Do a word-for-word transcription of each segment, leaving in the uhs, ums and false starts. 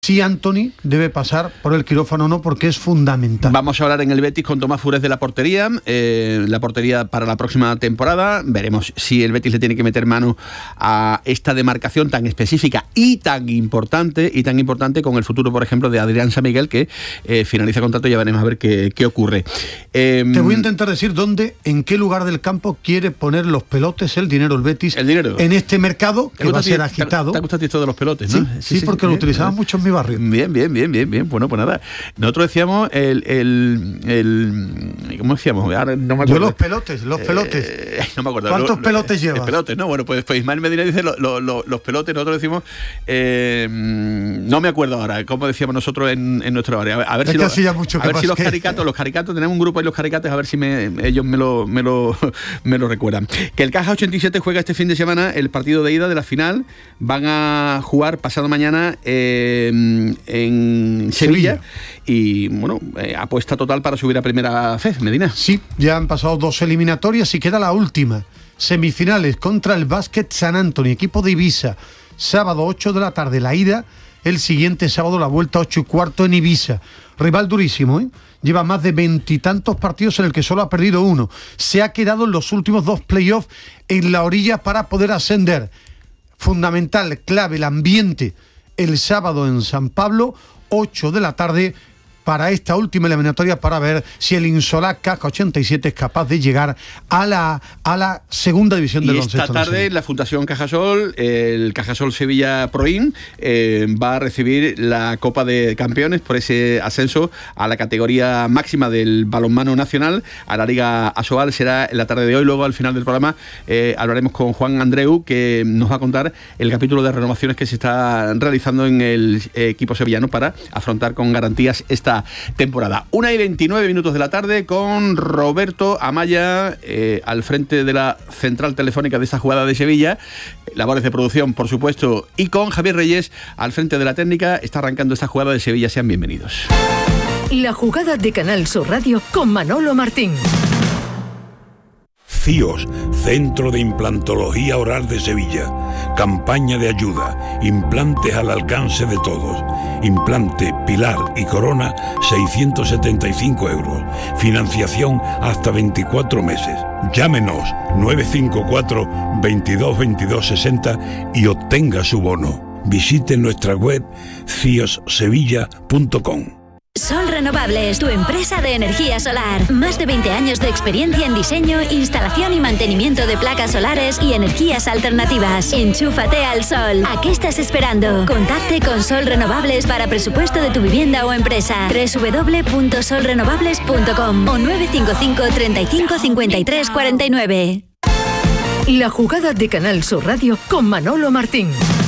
si Antony debe pasar por el quirófano o no, porque es fundamental. Vamos a hablar en el Betis con Tomás Fures de la portería, eh, la portería para la próxima temporada. Veremos si el Betis le tiene que meter mano a esta demarcación tan específica y tan importante, y tan importante con el futuro, por ejemplo, de Adrián San Miguel, que eh, finaliza contrato. Ya veremos a ver qué, qué ocurre. Eh, Te voy a intentar decir dónde, en qué lugar del campo quiere poner los pelotes, el dinero, el Betis, el dinero. en este mercado que va a ser agitado. ¿Te ha gustado esto de los pelotes, no? Sí, sí, sí, porque sí, lo utilizaban mucho en mi barrio. Bien, bien, bien, bien, bien. Bueno, pues nada. Nosotros decíamos el, el, el ¿cómo decíamos? Ahora no me acuerdo. Yo los pelotes, los pelotes. Eh, no me acuerdo. ¿Cuántos lo, pelotes llevas? Pelotes, no, bueno, pues, pues Ismael Medina dice lo, lo, lo, los pelotes, nosotros decimos, eh, no me acuerdo ahora, cómo decíamos nosotros en, en nuestro área. A ver, a ver es si, que lo, así ya mucho a ver si los que... caricatos, los caricatos, tenemos un grupo ahí, los caricatos, a ver si me, ellos me lo, me lo, me lo recuerdan. Que el Caja ochenta y siete juega este fin de semana el partido de ida de la final. Van a jugar pasado mañana eh, en Sevilla. Sevilla. Y bueno, eh, apuesta total para subir a primera F E D, Medina. Sí, ya han pasado dos eliminatorias y queda la última. Semifinales contra el Básquet San Antonio, equipo de Ibiza. Sábado ocho de la tarde la ida, el siguiente sábado la vuelta ocho y cuarto en Ibiza. Rival durísimo, ¿eh? Lleva más de veintitantos partidos en el que solo ha perdido uno. Se ha quedado en los últimos dos playoffs en la orilla para poder ascender. Fundamental, clave, el ambiente el sábado en San Pablo, ocho de la tarde, para esta última eliminatoria, para ver si el Insolá Caja ochenta y siete es capaz de llegar a la, a la segunda división del baloncesto. Y esta tarde la Fundación Cajasol, el Cajasol Sevilla Proin, eh, va a recibir la Copa de Campeones por ese ascenso a la categoría máxima del balonmano nacional, a la Liga Asobal. Será en la tarde de hoy. Luego, al final del programa, eh, hablaremos con Juan Andreu, que nos va a contar el capítulo de renovaciones que se está realizando en el eh, equipo sevillano para afrontar con garantías esta temporada. Una y veintinueve minutos de la tarde, con Roberto Amaya eh, al frente de la central telefónica de esta jugada de Sevilla, labores de producción, por supuesto, y con Javier Reyes al frente de la técnica. Está arrancando esta jugada de Sevilla. Sean bienvenidos. La jugada de Canal Sur Radio con Manolo Martín. C I O S, Centro de Implantología Oral de Sevilla. Campaña de ayuda. Implantes al alcance de todos. Implante, pilar y corona, seiscientos setenta y cinco euros. Financiación hasta veinticuatro meses. Llámenos nueve cinco cuatro, veintidós, veintidós, sesenta y obtenga su bono. Visite nuestra web cios sevilla punto com. Sol Renovables, tu empresa de energía solar. Más de veinte años de experiencia en diseño, instalación y mantenimiento de placas solares y energías alternativas. Enchúfate al sol. ¿A qué estás esperando? Contacte con Sol Renovables para presupuesto de tu vivienda o empresa. doble u doble u doble u punto sol renovables punto com o nueve cinco cinco, treinta y cinco, cincuenta y tres, cuarenta y nueve. La jugada de Canal Sur Radio con Manolo Martín.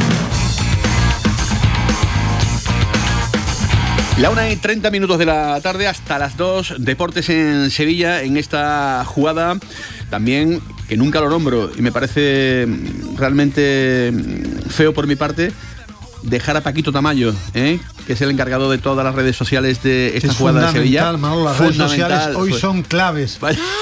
La una y treinta minutos de la tarde, hasta las dos, Deportes en Sevilla, en esta jugada también, que nunca lo nombro y me parece realmente feo por mi parte, dejar a Paquito Tamayo, ¿eh? que es el encargado de todas las redes sociales de esta es jugada de Sevilla. Manolo, las redes sociales hoy pues. son claves.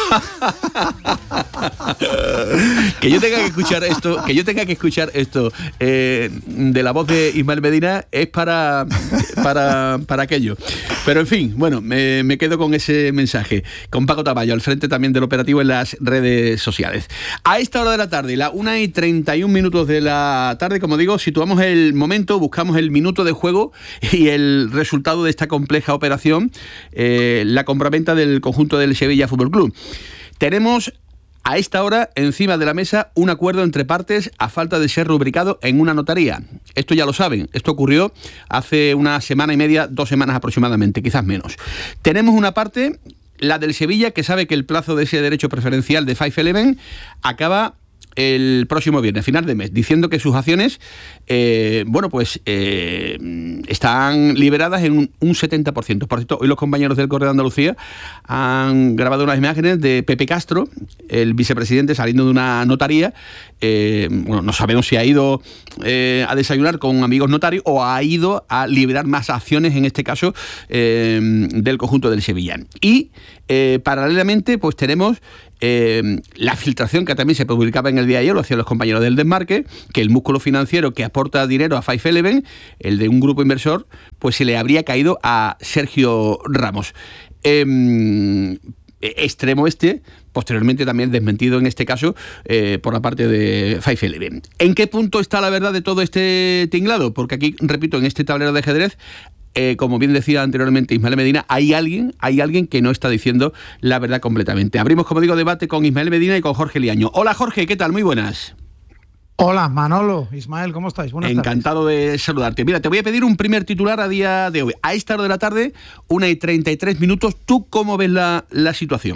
que yo tenga que escuchar esto, que yo tenga que escuchar esto eh, de la voz de Ismael Medina es para, para, para aquello. Pero en fin, bueno, me, me quedo con ese mensaje. Con Paco Tamayo al frente también del operativo en las redes sociales. A esta hora de la tarde, la una y treinta y un minutos de la tarde, como digo, situamos el momento, buscamos el minuto de juego y el resultado de esta compleja operación, eh, la compraventa del conjunto del Sevilla Fútbol Club. Tenemos a esta hora encima de la mesa un acuerdo entre partes a falta de ser rubricado en una notaría. Esto ya lo saben, esto ocurrió hace una semana y media, dos semanas aproximadamente, quizás menos. Tenemos una parte, la del Sevilla, que sabe que el plazo de ese derecho preferencial de Five Eleven acaba el próximo viernes, final de mes, diciendo que sus acciones eh, bueno pues eh, están liberadas en un, un setenta por ciento. Por cierto, hoy los compañeros del Correo de Andalucía han grabado unas imágenes de Pepe Castro, el vicepresidente, saliendo de una notaría eh, bueno, no sabemos si ha ido eh, a desayunar con amigos notarios o ha ido a liberar más acciones, en este caso, eh, del conjunto del Sevilla. Y eh, paralelamente, pues tenemos eh, la filtración que también se publicaba en el día de ayer, lo hacían los compañeros del Desmarque, que el músculo financiero que aporta dinero a Five Eleven, el de un grupo inversor, pues se le habría caído a Sergio Ramos. Eh, extremo este, posteriormente también desmentido en este caso eh, por la parte de Five Eleven. ¿En qué punto está la verdad de todo este tinglado? Porque aquí, repito, en este tablero de ajedrez, eh, como bien decía anteriormente Ismael Medina, hay alguien, hay alguien que no está diciendo la verdad completamente. Abrimos, como digo, debate con Ismael Medina y con Jorge Liaño. Hola Jorge, ¿qué tal? Muy buenas. Hola Manolo, Ismael, ¿cómo estáis? Buenas tardes. Encantado de saludarte. Mira, te voy a pedir un primer titular a día de hoy. A esta hora de la tarde, una y treinta y tres minutos. ¿Tú cómo ves la, la situación?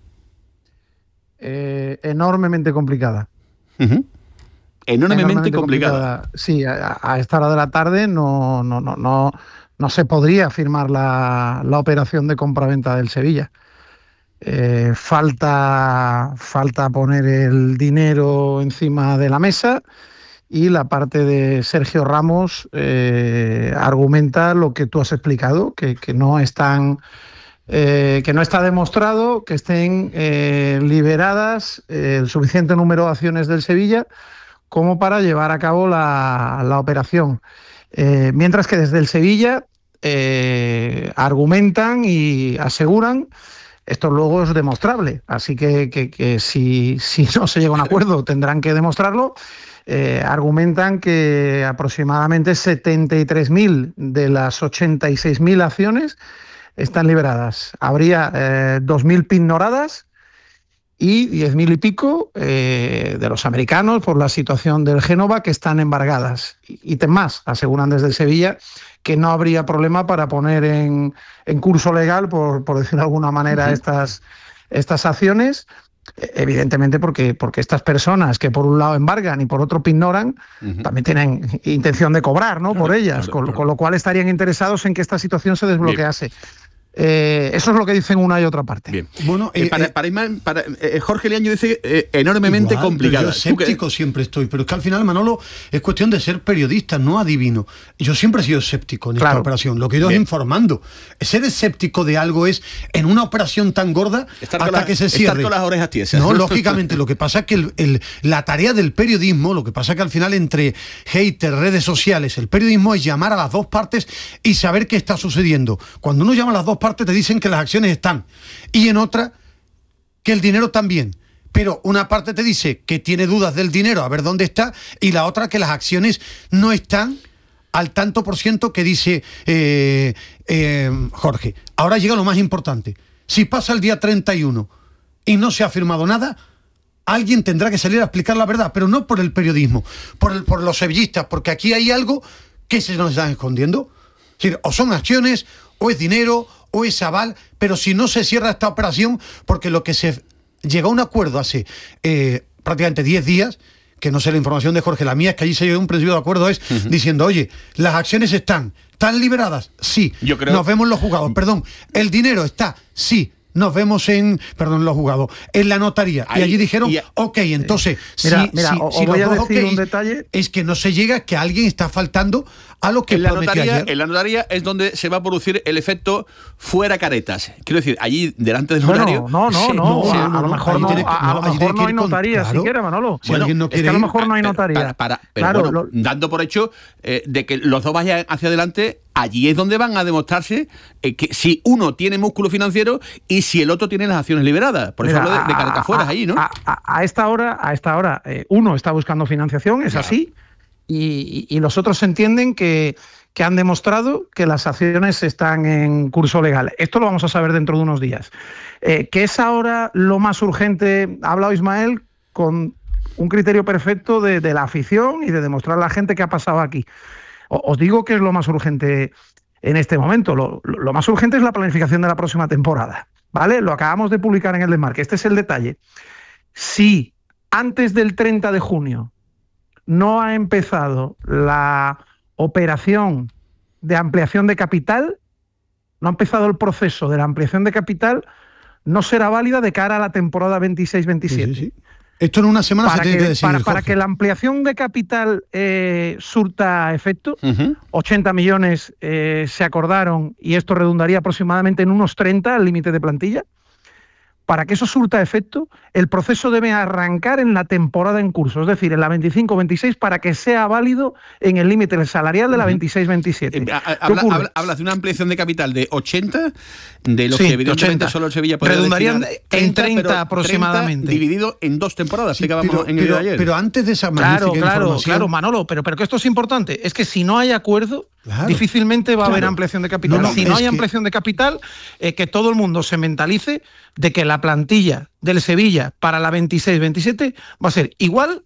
Eh, enormemente complicada. Uh-huh. Enormemente, enormemente complicada. complicada. Sí, a, a esta hora de la tarde no, no, no, no, no se podría firmar la, la operación de compraventa del Sevilla. Eh, falta, falta poner el dinero encima de la mesa y la parte de Sergio Ramos eh, argumenta lo que tú has explicado, que, que no están, eh, que no está demostrado que estén eh, liberadas eh, el suficiente número de acciones del Sevilla como para llevar a cabo la, la operación. Eh, mientras que desde el Sevilla eh, argumentan y aseguran. Esto luego es demostrable, así que, que, que si, si no se llega a un acuerdo tendrán que demostrarlo. Eh, argumentan que aproximadamente setenta y tres mil de las ochenta y seis mil acciones están liberadas. Habría eh, dos mil pignoradas y diez mil y pico eh, de los americanos por la situación del Génova que están embargadas. Y, y más, aseguran desde el Sevilla que no habría problema para poner en, en curso legal, por, por decir de alguna manera, uh-huh. estas, estas acciones, evidentemente porque, porque estas personas que por un lado embargan y por otro pignoran, uh-huh. también tienen intención de cobrar, ¿no? Claro, por ellas, claro, con, claro. con lo cual estarían interesados en que esta situación se desbloquease. Bien. Eh, eso es lo que dicen una y otra parte. Bien. Bueno, eh, para, eh, para, para, eh, Jorge Liaño dice eh, enormemente igual, complicada. Yo escéptico siempre estoy, pero es que al final, Manolo, es cuestión de ser periodista, no adivino. Yo siempre he sido escéptico en claro. esta operación. Lo que he ido es informando. Ser escéptico de algo es en una operación tan gorda estar hasta la, que se cierre. Estar con las orejas tiesas. No, lógicamente. Lo que pasa es que el, el, la tarea del periodismo, lo que pasa es que al final entre haters, redes sociales, el periodismo es llamar a las dos partes y saber qué está sucediendo. Cuando uno llama a las dos partes, parte te dicen que las acciones están y en otra que el dinero también, pero una parte te dice que tiene dudas del dinero, a ver dónde está, y la otra que las acciones no están al tanto por ciento que dice eh, eh, Jorge. Ahora llega lo más importante. Si pasa el día treinta y uno y no se ha firmado nada, alguien tendrá que salir a explicar la verdad, pero no por el periodismo, por, el, por los sevillistas, porque aquí hay algo que se nos están escondiendo. Es decir, o son acciones, o es dinero, o es aval, pero si no se cierra esta operación, porque lo que se llegó a un acuerdo hace eh, prácticamente diez días, que no sé la información de Jorge, la mía es que allí se llegó a un principio de acuerdo, es uh-huh. diciendo, oye, las acciones están, ¿están liberadas? Sí. Yo creo... Nos vemos los juzgados, perdón. ¿El dinero está? Sí. Nos vemos en, perdón, los juzgados, en la notaría. Ahí, y allí dijeron, y a... ok, entonces, mira, si, mira, si, o, si voy a decir okay, un detalle. Es que no se llega que alguien está faltando a lo que en la prometió notaría, ayer. En la notaría es donde se va a producir el efecto fuera caretas. Quiero decir, allí delante del notario... Bueno, no, no, sí, no, sí, a, a lo mejor no, que, a, a lo mejor no hay notaría, claro. siquiera, Manolo. Si alguien no quiere es que a lo mejor ir, no hay notaría. Para, para, pero claro, bueno, lo... dando por hecho eh, de que los dos vayan hacia adelante, allí es donde van a demostrarse eh, que si uno tiene músculo financiero y si el otro tiene las acciones liberadas. Por eso Mira, hablo de, de caretas fuera ahí, ¿no? A, a, a esta hora, a esta hora eh, uno está buscando financiación, es claro. así, y, y, y los otros entienden que... que han demostrado que las acciones están en curso legal. Esto lo vamos a saber dentro de unos días. Eh, ¿Qué es ahora lo más urgente? Ha hablado Ismael con un criterio perfecto de, de la afición y de demostrar a la gente qué ha pasado aquí. O, os digo que es lo más urgente en este momento. Lo, lo, lo más urgente es la planificación de la próxima temporada, ¿vale? Lo acabamos de publicar en el Desmarque. Este es el detalle. Si antes del treinta de junio no ha empezado la operación de ampliación de capital, no ha empezado el proceso de la ampliación de capital, no será válida de cara a la temporada veintiséis veintisiete. Sí, sí, sí. Esto en una semana para se tiene que, que decidir, para, para Jorge. que la ampliación de capital eh, surta efecto, Uh-huh. ochenta millones eh, se acordaron y esto redundaría aproximadamente en unos treinta al límite de plantilla. Para que eso surta efecto, el proceso debe arrancar en la temporada en curso, es decir, en la veinticinco veintiséis, para que sea válido en el límite salarial de la veintiséis veintisiete. Eh, habla, habla, hablas de una ampliación de capital de ochenta, de los sí, que evidentemente ochenta. Solo el Sevilla podría redundarían destinar en treinta pero aproximadamente. treinta dividido en dos temporadas, Sí, explicábamos pero, en el pero, día de ayer. pero antes de esa Claro, magnífica claro, información... claro, Manolo, pero, pero que esto es importante. Es que si no hay acuerdo, Claro, difícilmente va a haber claro. ampliación de capital. No, no, si no es hay que- ampliación de capital, eh, que todo el mundo se mentalice de que la plantilla del Sevilla para la veintiséis veintisiete va a ser igual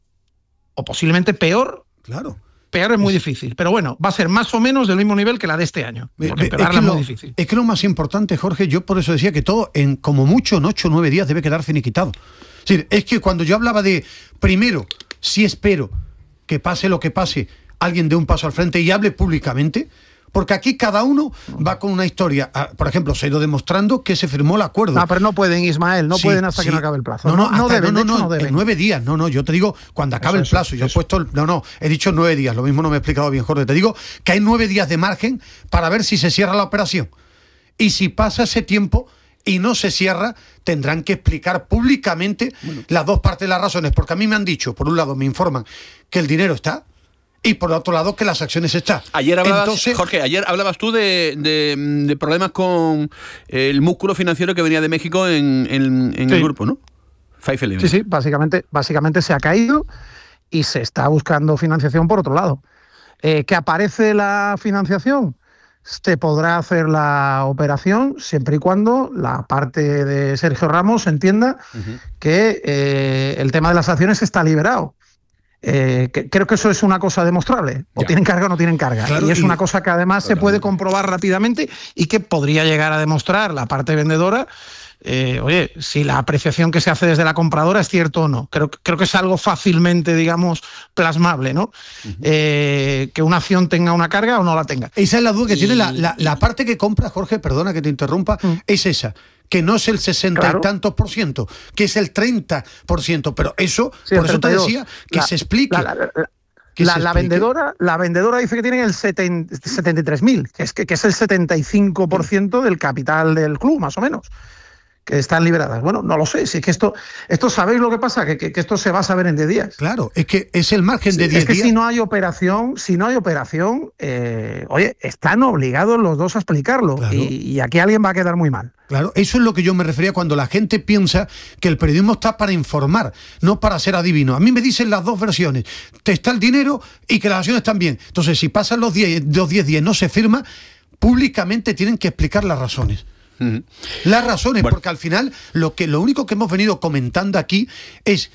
o posiblemente peor. Claro. Peor es muy difícil, pero bueno, va a ser más o menos del mismo nivel que la de este año. Ve- Porque ve- peorarla es, es que muy lo, difícil. es que lo más importante, Jorge, yo por eso decía que todo en como mucho en ocho o nueve días debe quedar finiquitado. Es decir, es que cuando yo hablaba de, primero, sí espero que pase lo que pase, alguien dé un paso al frente y hable públicamente, porque aquí cada uno va con una historia. Ah, por ejemplo, se ha ido demostrando que se firmó el acuerdo. No, pero no pueden, Ismael, no Sí, pueden hasta sí. que no acabe el plazo. No, no, no, hasta- deben, no, de no, hecho no, no deben. en nueve días. No, no, yo te digo cuando acabe Eso, el plazo. eso, Yo he eso. puesto, el- no, no, he dicho nueve días. Lo mismo no me he explicado bien, Jorge. Te digo que hay nueve días de margen para ver si se cierra la operación. Y si pasa ese tiempo y no se cierra, tendrán que explicar públicamente las dos partes de las razones. Porque a mí me han dicho, por un lado, me informan que el dinero está y por otro lado que las acciones están. Ayer hablabas, Entonces, Jorge, ayer hablabas tú de, de, de problemas con el músculo financiero que venía de México en, en, en Sí. el grupo, ¿no? Five Eleven. Sí, sí, básicamente, básicamente se ha caído y se está buscando financiación por otro lado. Eh, ¿Que aparece la financiación? Se podrá hacer la operación siempre y cuando la parte de Sergio Ramos entienda uh-huh. que eh, el tema de las acciones está liberado. Eh, que, creo que eso es una cosa demostrable. O ya. tienen carga o no tienen carga. Claro, y es y... una cosa que además Totalmente. se puede comprobar rápidamente y que podría llegar a demostrar la parte vendedora. Eh, oye, si la apreciación que se hace desde la compradora es cierto o no. Creo, creo que es algo fácilmente, digamos, plasmable, ¿no? Uh-huh. Eh, que una acción tenga una carga o no la tenga. Esa es la duda que y... tiene la, la, la parte que compra, Jorge, perdona que te interrumpa, uh-huh. es esa. Que no es el sesenta claro. y tantos por ciento, que es el treinta por ciento, pero eso, sí, por eso te decía, que la, se explique. La, la, la, que la, se la vendedora, la vendedora dice que tienen el setenta y tres mil, que es, que, que es el setenta y cinco por ciento del capital del club, más o menos, que están liberadas. Bueno, no lo sé, si es que esto, esto ¿sabéis lo que pasa? Que, que, que esto se va a saber en diez días. Claro, es que es el margen de sí, diez es que días. Si no hay operación, si no hay operación, eh, oye, están obligados los dos a explicarlo, claro. y, y aquí alguien va a quedar muy mal. Claro, eso es lo que yo me refería cuando la gente piensa que el periodismo está para informar, no para ser adivino. A mí me dicen las dos versiones, te está el dinero y que las acciones están bien. Entonces, si pasan los diez días y no se firma, públicamente tienen que explicar las razones. Uh-huh. Las razones, bueno. porque al final lo, que, lo único que hemos venido comentando aquí es...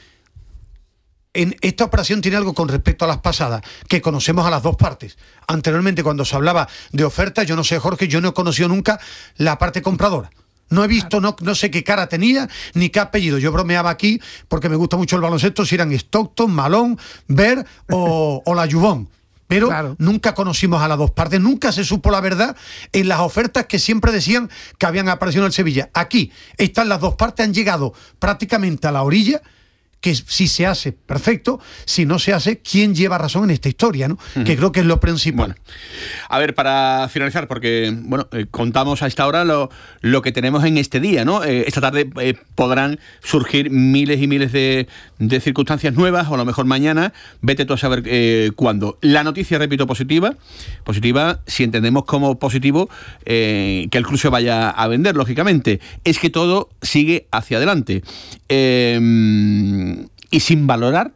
En esta operación tiene algo con respecto a las pasadas, que conocemos a las dos partes. Anteriormente, cuando se hablaba de ofertas, yo no sé, Jorge, yo no he conocido nunca la parte compradora. No he visto, no, no sé qué cara tenía, ni qué apellido. Yo bromeaba aquí, porque me gusta mucho el baloncesto, si eran Stockton, Malone, Ver o, o la Jubón. Pero claro. nunca conocimos a las dos partes, nunca se supo la verdad en las ofertas que siempre decían que habían aparecido en el Sevilla. Aquí están las dos partes, han llegado prácticamente a la orilla, que si se hace, perfecto, si no se hace, ¿quién lleva razón en esta historia? ¿no? Uh-huh. Que creo que es lo principal. Bueno, a ver, para finalizar, porque bueno, eh, contamos a esta hora lo, lo que tenemos en este día, ¿no? Eh, esta tarde eh, podrán surgir miles y miles de, de circunstancias nuevas, o a lo mejor mañana, vete tú a saber eh, cuándo. La noticia, repito, positiva, positiva, si entendemos como positivo, eh, que el club se vaya a vender, lógicamente, es que todo sigue hacia adelante. Eh, y sin valorar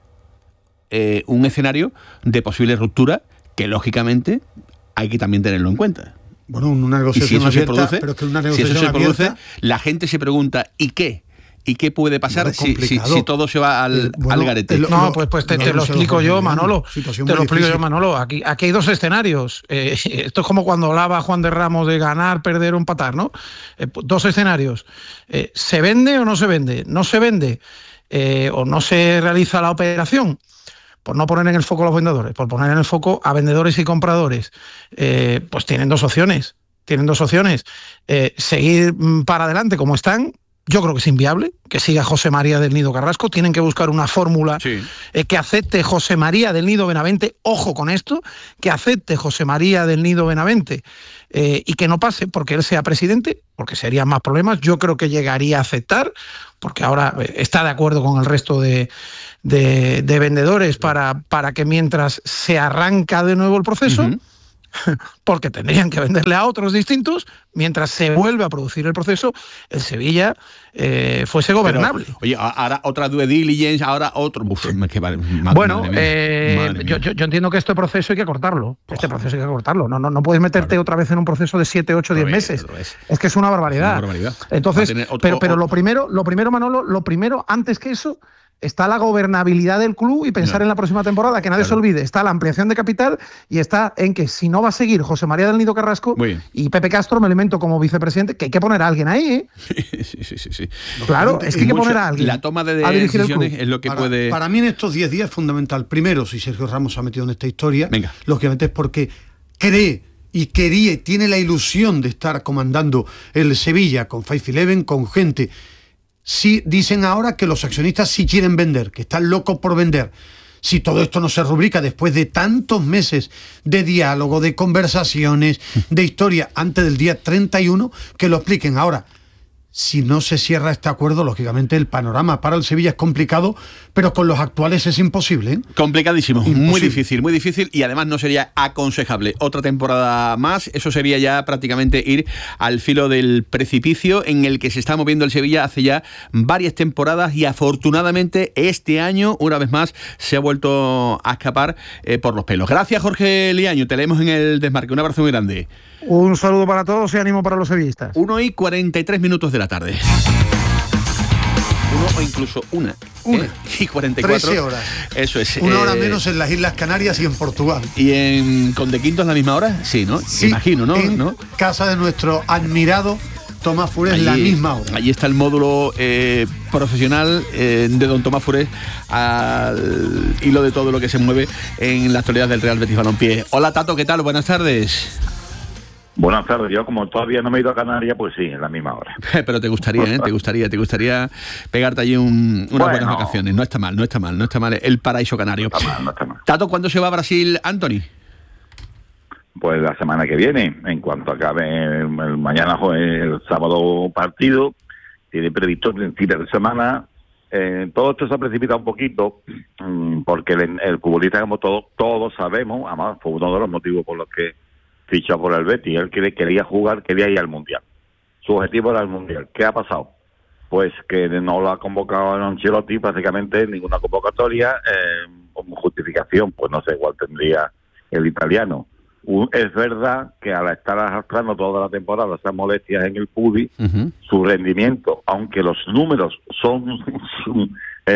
eh, un escenario de posible ruptura que lógicamente hay que también tenerlo en cuenta. Bueno, una negociación si abierta, produce, pero es que una negociación si eso se abierta, produce, la gente se pregunta ¿y qué? ¿Y qué puede pasar si, si, si todo se va al, bueno, al garete? Lo, no, pues, pues te, te lo explico yo, Manolo. Te lo explico difícil. yo, Manolo. Aquí, aquí hay dos escenarios. Eh, esto es como cuando hablaba Juan de Ramos de ganar, perder o empatar, ¿no? Eh, dos escenarios. Eh, ¿Se vende o no se vende? No se vende. Eh, o no se realiza la operación, por no poner en el foco a los vendedores, por poner en el foco a vendedores y compradores, eh, pues tienen dos opciones, tienen dos opciones, eh, seguir para adelante como están, yo creo que es inviable que siga José María del Nido Carrasco. Tienen que buscar una fórmula sí. eh, que acepte José María del Nido Benavente, ojo con esto, que acepte José María del Nido Benavente eh, y que no pase porque él sea presidente, porque serían más problemas. Yo creo que llegaría a aceptar, porque ahora está de acuerdo con el resto de, de, de vendedores para, para que mientras se arranca de nuevo el proceso, uh-huh. porque tendrían que venderle a otros distintos, mientras se vuelve a producir el proceso, el Sevilla eh, fuese gobernable. Pero, oye, ahora otra due diligence, ahora otro... Uf, que vale, madre, bueno, madre mía, eh, madre yo, yo, yo entiendo que este proceso hay que cortarlo. Este proceso hay que cortarlo. No, no, no puedes meterte claro. otra vez en un proceso de siete, ocho, diez meses. Es. es que es una barbaridad. Es una barbaridad. Entonces, otro, pero, pero lo primero, lo primero, Manolo, lo primero, antes que eso, está la gobernabilidad del club y pensar no. en la próxima temporada, que nadie claro. se olvide. Está la ampliación de capital y está en que si no va a seguir José María del Nido Carrasco y Pepe Castro, me alimento como vicepresidente, que hay que poner a alguien ahí, ¿eh? Sí, sí, sí, sí. Claro, es que hay que poner a alguien. La toma de decisiones es lo que para, puede... Para mí en estos diez días es fundamental. Primero, si Sergio Ramos se ha metido en esta historia, Venga. lógicamente es porque cree y quería y tiene la ilusión de estar comandando el Sevilla con Five Eleven, con gente... Sí, dicen ahora que los accionistas sí quieren vender, que están locos por vender. Si todo esto no se rubrica después de tantos meses de diálogo, de conversaciones, de historia, antes del día treinta y uno, que lo expliquen. Ahora, si no se cierra este acuerdo, lógicamente el panorama para el Sevilla es complicado, pero con los actuales es imposible, ¿eh? Complicadísimo, imposible. Muy difícil, muy difícil, y además no sería aconsejable otra temporada más. Eso sería ya prácticamente ir al filo del precipicio en el que se está moviendo el Sevilla hace ya varias temporadas, y afortunadamente este año, una vez más, se ha vuelto a escapar eh, por los pelos. Gracias, Jorge Liaño, te leemos en el desmarque. Un abrazo muy grande. Un saludo para todos y ánimo para los sevillistas. uno y cuarenta y tres minutos de la tarde. Uno o incluso una. Una. ¿eh? Y cuarenta y cuatro. trece horas. Eso es. Una eh, hora menos en las Islas Canarias y en Portugal. ¿Y en Condequinto es la misma hora? Sí, ¿no? Sí, imagino, ¿no? En ¿no? casa de nuestro admirado Tomás Furés, la misma hora. Allí está el módulo eh, profesional eh, de don Tomás Furés al hilo de todo lo que se mueve en la actualidad del Real Betis Balompié. Hola, Tato, ¿qué tal? Buenas tardes. Buenas tardes. Yo, como todavía no me he ido a Canarias, pues sí, en la misma hora. Pero te gustaría, ¿eh? Te gustaría, te gustaría pegarte allí un, unas bueno, buenas vacaciones. No está mal, no está mal, no está mal el paraíso canario. No está mal, no está mal. Tato, ¿cuándo se va a Brasil, Anthony? Pues la semana que viene, en cuanto acabe el, el mañana, el sábado partido, tiene previsto el fin de semana. Eh, todo esto se ha precipitado un poquito, mmm, porque el, el futbolista, como todos, todos sabemos, además fue uno de los motivos por los que fichó por el Betis. Él quería, quería jugar, quería ir al Mundial. Su objetivo era el Mundial. ¿Qué ha pasado? Pues que no lo ha convocado a Ancelotti prácticamente en ninguna convocatoria, eh, como justificación, pues no sé, igual tendría el italiano. Un, es verdad que al estar arrastrando toda la temporada esas molestias en el Pudi, uh-huh. su rendimiento, aunque los números son, son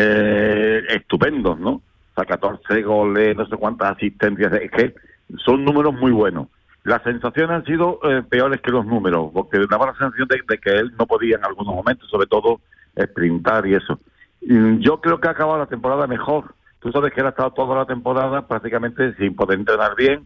eh, estupendos, ¿no? O sea, catorce goles, no sé cuántas asistencias, es que son números muy buenos. Las sensaciones han sido eh, peores que los números, porque daba la sensación de, de que él no podía en algunos momentos, sobre todo, sprintar y eso. Y yo creo que ha acabado la temporada mejor. Tú sabes que él ha estado toda la temporada prácticamente sin poder entrenar bien,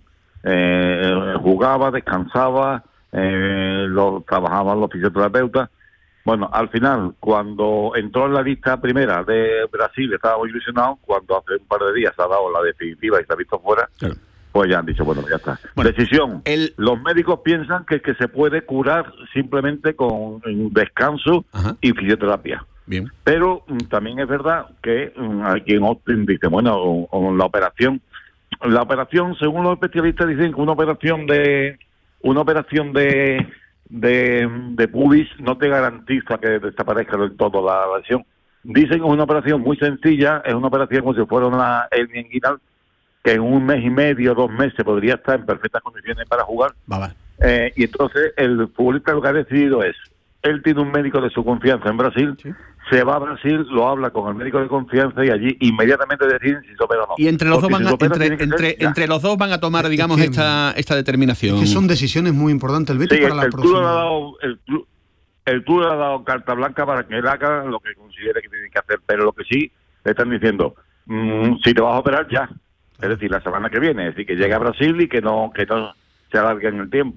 eh, jugaba, descansaba, eh, lo trabajaban los fisioterapeutas. Bueno, al final, cuando entró en la lista primera de Brasil, estaba muy ilusionado. Cuando hace un par de días ha dado la definitiva y se ha visto fuera, claro. Pues ya han dicho, bueno, ya está. Bueno, decisión. El... Los médicos piensan que, que se puede curar simplemente con descanso Ajá. y fisioterapia. Bien. Pero también es verdad que aquí en Austin dice, bueno, o, o la operación, la operación, según los especialistas dicen que una operación de una operación de de, de pubis no te garantiza que desaparezca del todo la lesión. Dicen que es una operación muy sencilla, es una operación como si fuera una hernia inguinal, que en un mes y medio, dos meses podría estar en perfectas condiciones para jugar. Va, va. Eh, y entonces el futbolista lo que ha decidido es, él tiene un médico de su confianza en Brasil, ¿sí? Se va a Brasil, lo habla con el médico de confianza y allí inmediatamente deciden si se opera o no. Y entre los dos si van a, entre, entre, entre los dos van a tomar, digamos, es que, esta esta determinación. Es que son decisiones muy importantes el Betis sí, para el, la el próxima. Club ha dado, el, club, el club le ha dado carta blanca para que él haga lo que considere que tiene que hacer, pero lo que sí le están diciendo, mmm, si te vas a operar ya, es decir, la semana que viene, es decir, que llegue a Brasil y que no que no se alargue en el tiempo.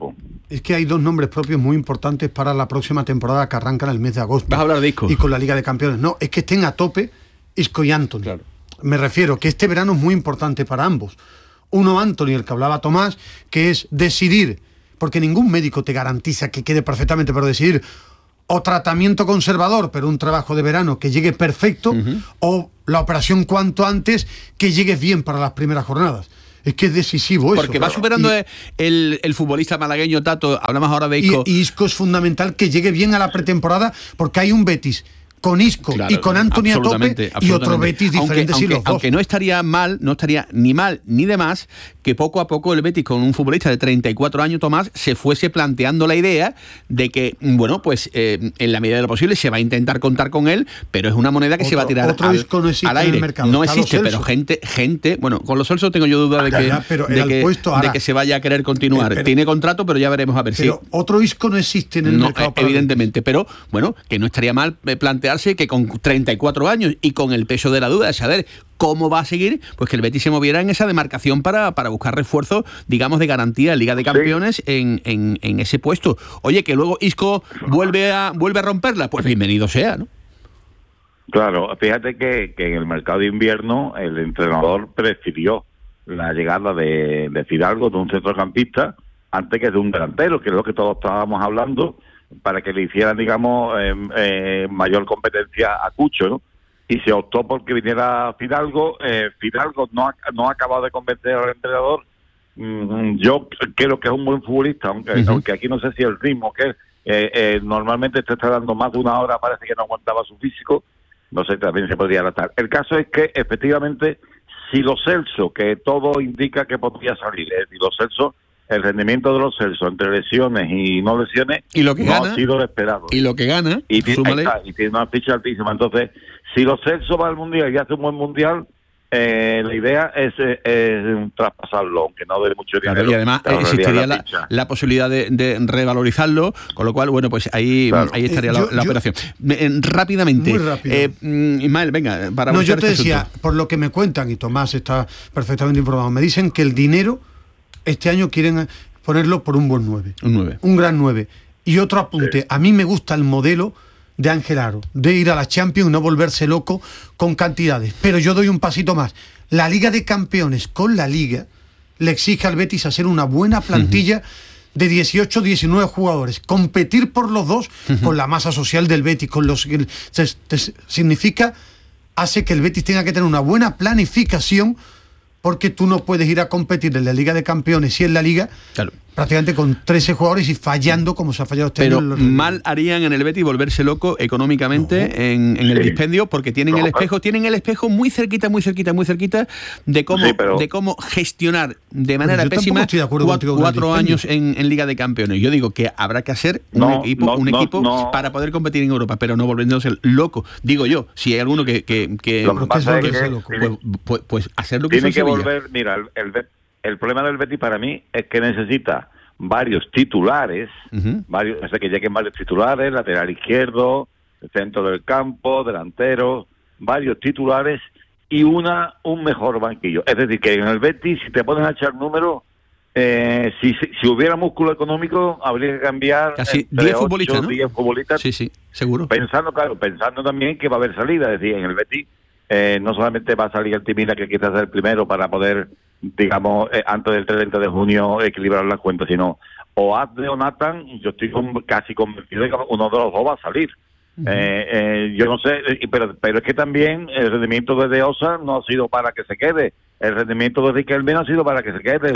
Es que hay dos nombres propios muy importantes para la próxima temporada que arranca en el mes de agosto. Vas a hablar de Isco. Y con la Liga de Campeones. No, es que estén a tope Isco y Antony. Claro. Me refiero que este verano es muy importante para ambos. Uno, Antony, el que hablaba Tomás, que es decidir, porque ningún médico te garantiza que quede perfectamente, pero decidir o tratamiento conservador, pero un trabajo de verano que llegue perfecto, uh-huh. o la operación cuanto antes, que llegues bien para las primeras jornadas. Es que es decisivo eso. Porque va superando y, el, el futbolista malagueño Tato, hablamos ahora de Isco. Y, y Isco es fundamental que llegue bien a la pretemporada, porque hay un Betis con Isco claro, y con Antony a tope y otro Betis diferente. Aunque, si los aunque, aunque no estaría mal, no estaría ni mal ni de más que poco a poco el Betis con un futbolista de treinta y cuatro años, Tomás, se fuese planteando la idea de que, bueno, pues eh, en la medida de lo posible se va a intentar contar con él, pero es una moneda que otro, se va a tirar otro al, Isco no existe al aire. En el mercado. No existe, pero gente, gente, bueno, con los Celso tengo yo duda de que, ya, ya, de, que puesto, ahora, de que se vaya a querer continuar. pero, Tiene contrato, pero ya veremos a ver si. Pero sí. Otro Isco no existe en el no, mercado. Evidentemente, pero bueno, que no estaría mal plantearse que con treinta y cuatro años y con el peso de la duda de saber cómo va a seguir, pues que el Betis se moviera en esa demarcación para, para buscar refuerzos, digamos, de garantía en Liga de Campeones sí. en, en, en ese puesto. Oye, que luego Isco vuelve a vuelve a romperla, pues bienvenido sea, ¿no? Claro, fíjate que, que en el mercado de invierno el entrenador prefirió la llegada de, de Fidalgo, de un centrocampista, antes que de un delantero, que es lo que todos estábamos hablando, para que le hicieran, digamos, eh, eh, mayor competencia a Cucho, ¿no? Y se optó porque viniera Fidalgo. Eh, Fidalgo no ha, no ha acabado de convencer al entrenador. Mm, yo creo que es un buen futbolista, aunque, uh-huh. aunque aquí no sé si el ritmo que eh, eh, normalmente te está dando más de una hora, parece que no aguantaba su físico. No sé, también se podría adaptar. El caso es que, efectivamente, si los Celso, que todo indica que podría salir, eh, si los Celso, el rendimiento de los Celso entre lesiones y no lesiones ¿Y lo que no gana? ha sido lo esperado. Y lo que gana, y, súmale. Está, y tiene una ficha altísima. Entonces, si los Celso va al Mundial y hace un buen Mundial, eh, la idea es, eh, es traspasarlo, aunque no dé mucho dinero. Claro, y además eh, existiría la, la, la posibilidad de, de revalorizarlo, con lo cual, bueno, pues ahí, claro. ahí estaría eh, yo, la, la yo, operación. Eh, rápidamente, muy rápido. Eh, Ismael, venga, para No, yo te este decía, asunto. Por lo que me cuentan, y Tomás está perfectamente informado, me dicen que el dinero este año quieren ponerlo por un buen nueve. Un nueve. Un gran nueve. Y otro apunte, sí. A mí me gusta el modelo de Ángel Aro, de ir a la Champions y no volverse loco con cantidades. Pero yo doy un pasito más. La Liga de Campeones con la Liga le exige al Betis hacer una buena plantilla uh-huh. de dieciocho, diecinueve jugadores. Competir por los dos uh-huh. con la masa social del Betis, con los que significa, hace que el Betis tenga que tener una buena planificación, porque tú no puedes ir a competir en la Liga de Campeones y en la Liga claro. prácticamente con trece jugadores y fallando como se ha fallado este Pero año. Pero mal harían en el Betis volverse loco económicamente no. en, en el sí. dispendio, porque tienen no, el espejo, tienen el espejo muy cerquita, muy cerquita, muy cerquita de cómo, sí, pero... de cómo gestionar de manera pésima cuatro, cuatro años en, en Liga de Campeones. Yo digo que habrá que hacer no, un equipo, no, un equipo no, para poder competir en Europa, pero no volviéndose loco. Digo yo, si hay alguno que, que, que, lo que pasa es que loco, pues, pues, pues hacer lo que tiene que volver. Mira, el, el, el problema del Betis para mí es que necesita varios titulares, uh-huh. varios, o sea, que lleguen varios titulares, lateral izquierdo, centro del campo, delantero, varios titulares y una un mejor banquillo. Es decir, que en el Betis, si te pones a echar números, eh, si, si, si hubiera músculo económico, habría que cambiar casi diez futbolistas, ¿no? diez futbolistas. Sí, sí, seguro. Pensando, claro, pensando también que va a haber salida. Es decir, en el Betis eh, no solamente va a salir el Timina, que quizás es el primero para poder, digamos, eh, antes del treinta de junio equilibrar las cuentas, sino o Adde o Nathan, yo estoy con, casi convencido de que uno de los dos va a salir. Uh-huh. eh, eh, yo no sé, pero pero es que también el rendimiento de De Osa no ha sido para que se quede. El rendimiento de Riquelme no ha sido para que se quede.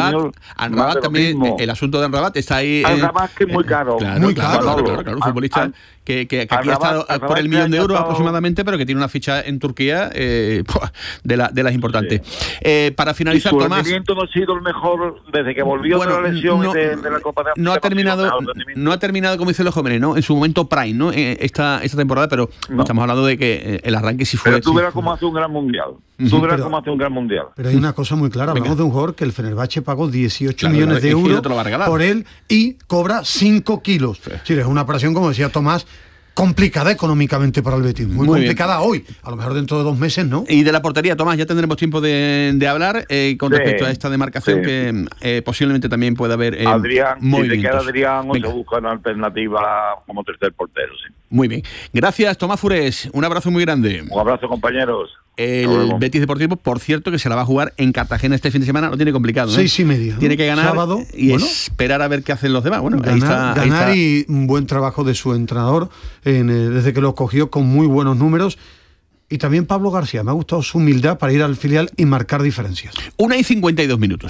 Anrabat también, el asunto de Anrabat está ahí. Anrabat que es muy caro. Claro, muy claro, caro. claro, claro, claro, un futbolista An, que, que, que aquí Anrabat, ha estado Anrabat por el millón de euros estado... aproximadamente, pero que tiene una ficha en Turquía eh, de, la, de las importantes. Sí. Eh, para finalizar, y su Tomás. El rendimiento no ha sido el mejor desde que volvió bueno, de la lesión no, de, de la Copa de África. No ha terminado, no ha terminado, como dicen los jóvenes, ¿no? En su momento prime, ¿no? Esta, esta temporada, pero no. estamos hablando de que el arranque sí fue. Pero tú sí verás fue... cómo hace un gran mundial. Tú verás cómo hace un gran mundial. Pero hay una cosa muy clara, hablamos Venga. de un jugador que el Fenerbahce pagó dieciocho claro, millones de euros por él y cobra cinco kilos. Sí. Sí, es una operación, como decía Tomás, complicada económicamente para el Betis, muy, muy complicada bien. Hoy, a lo mejor dentro de dos meses, ¿no? Y de la portería, Tomás, ya tendremos tiempo de, de hablar eh, con sí, respecto a esta demarcación, sí. que eh, posiblemente también pueda haber eh, Adrián, movimientos. Si te queda Adrián, o se busca una alternativa como tercer portero, sí. Muy bien. Gracias, Tomás Furés. Un abrazo muy grande. Un abrazo, compañeros. El Betis Deportivo, por cierto, que se la va a jugar en Cartagena este fin de semana, lo tiene complicado, ¿no? Seis y media, ¿no? Tiene que ganar sábado, y bueno, esperar a ver qué hacen los demás. Bueno, ganar, ahí está, ganar ahí está. Y un buen trabajo de su entrenador en, eh, desde que lo cogió con muy buenos números. Y también Pablo García, me ha gustado su humildad para ir al filial y marcar diferencias. Una y cincuenta y dos minutos.